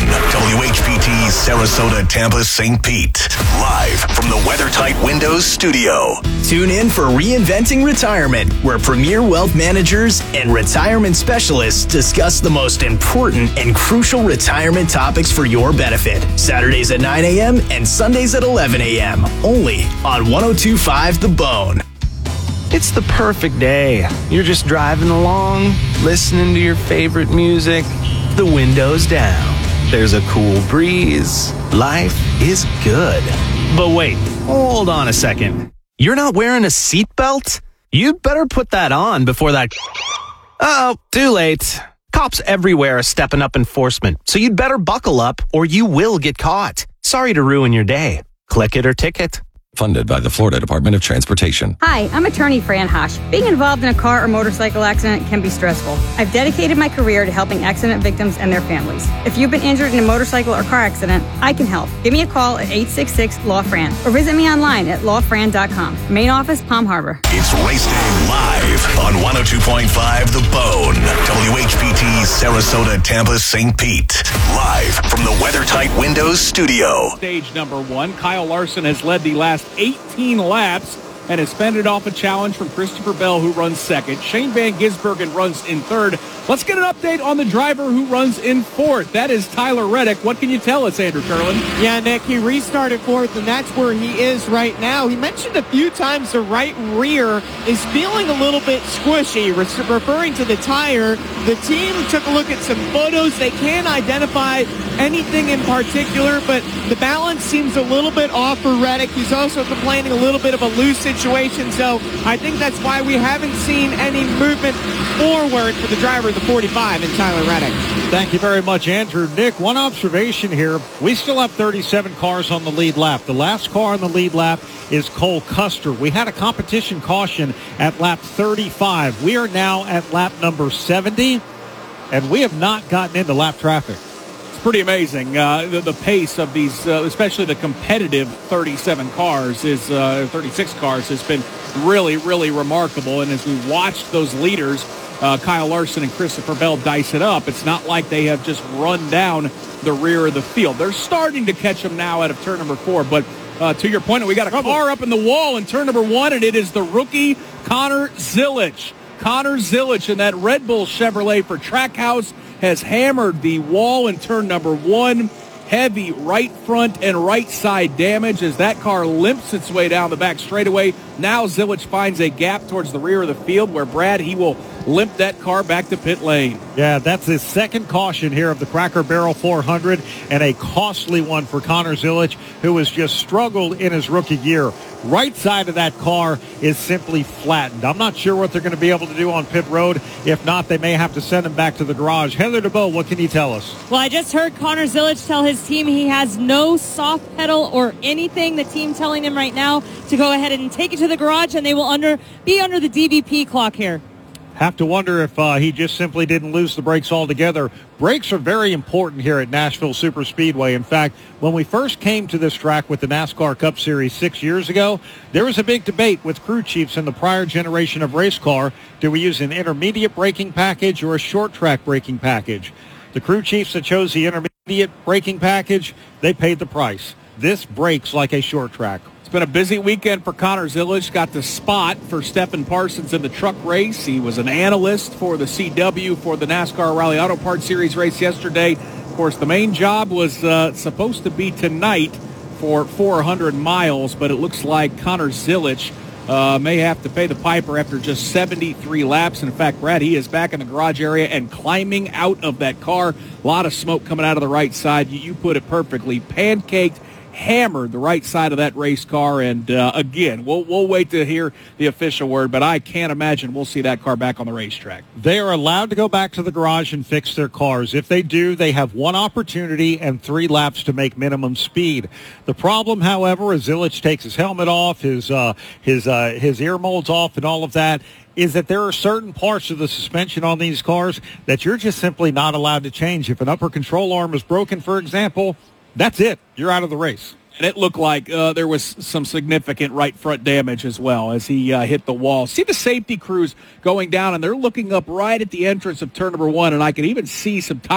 WHPT, Sarasota, Tampa, St. Pete. Live from the WeatherTight Windows studio. Tune in for Reinventing Retirement, where premier wealth managers and retirement specialists discuss the most important and crucial retirement topics for your benefit. Saturdays at 9 a.m. and Sundays at 11 a.m. Only on 102.5 The Bone. It's the perfect day. You're just driving along, listening to your favorite music, the windows down. There's a cool breeze. Life is good. But wait, hold on a second. You're not wearing a seatbelt? You'd better put that on before that... Uh-oh, too late. Cops everywhere are stepping up enforcement, so you'd better buckle up or you will get caught. Sorry to ruin your day. Click it or ticket. Funded by the Florida Department of Transportation. Hi, I'm attorney Fran Hosh. Being involved in a car or motorcycle accident can be stressful. I've dedicated my career to helping accident victims and their families. If you've been injured in a motorcycle or car accident, I can help. Give me a call at 866-LAW-FRAN or visit me online at lawfran.com. Main office, Palm Harbor. It's Race Day live on 102.5 The Bone, WHPT, Sarasota, Tampa, St. Pete. Live from the WeatherTight Windows studio. Stage number 1, Kyle Larson has led the last 18 laps and has fended off a challenge from Christopher Bell, who runs second. Shane Van Gisbergen runs in third. Let's get an update on the driver who runs in fourth. That is Tyler Reddick. What can you tell us, Andrew Curlin? Yeah, Nick, he restarted fourth, and that's where he is right now. He mentioned a few times the right rear is feeling a little bit squishy, referring to the tire. The team took a look at some photos. They can't identify anything in particular, but the balance seems a little bit off for Reddick. He's also complaining a little bit of a loose situation, so I think that's why we haven't seen any movement forward for the driver of the 45 in Tyler Reddick. Thank you very much, Andrew. Nick, one observation here. We still have 37 cars on the lead lap. The last car on the lead lap is Cole Custer. We had a competition caution at lap 35. We are now at lap number 70, and we have not gotten into lap traffic. It's pretty amazing. The pace of these, especially the competitive 37 cars, 36 cars, has been really, really remarkable. And as we watched those leaders, Kyle Larson and Christopher Bell dice it up, it's not like they have just run down the rear of the field. They're starting to catch them now out of turn number 4. But to your point, we got a car up in the wall in turn number 1, and it is the rookie Connor Zilisch. Connor Zilisch in that Red Bull Chevrolet for Trackhouse has hammered the wall in turn number 1. Heavy right front and right side damage as that car limps its way down the back straightaway. Now Zilisch finds a gap towards the rear of the field where Brad, he will limped that car back to pit lane. Yeah, that's his second caution here of the Cracker Barrel 400, and a costly one for Connor Zilisch, who has just struggled in his rookie year. Right side of that car is simply flattened. I'm not sure what they're going to be able to do on pit road. If not, they may have to send him back to the garage. Heather DeBow, what can you tell us? Well, I just heard Connor Zilisch tell his team he has no soft pedal or anything. The team telling him right now to go ahead and take it to the garage, and they will be under the DVP clock here. Have to wonder if he just simply didn't lose the brakes altogether. Brakes are very important here at Nashville Superspeedway. In fact, when we first came to this track with the NASCAR Cup Series 6 years ago, there was a big debate with crew chiefs in the prior generation of race car. Do we use an intermediate braking package or a short track braking package? The crew chiefs that chose the intermediate braking package, they paid the price. This brakes like a short track. It's been a busy weekend for Connor Zilisch. Got the spot for Stephen Parsons in the truck race. He was an analyst for the CW for the NASCAR Rally Auto Parts Series race yesterday. Of course, the main job was supposed to be tonight for 400 miles, but it looks like Connor Zilisch may have to pay the piper after just 73 laps. And in fact, Brad, he is back in the garage area and climbing out of that car. A lot of smoke coming out of the right side. You put it perfectly. Pancaked, hammered the right side of that race car, and again, we'll wait to hear the official word, but I can't imagine we'll see that car back on the racetrack. They are allowed to go back to the garage and fix their cars. If they do, they have one opportunity and 3 laps to make minimum speed. The problem, however, is Zilisch takes his helmet off, his ear molds off, and all of that, is that there are certain parts of the suspension on these cars that you're just simply not allowed to change. If an upper control arm is broken, for example, that's it. You're out of the race. And it looked like there was some significant right front damage as well as he hit the wall. See the safety crews going down, and they're looking up right at the entrance of turn number 1, and I can even see some tires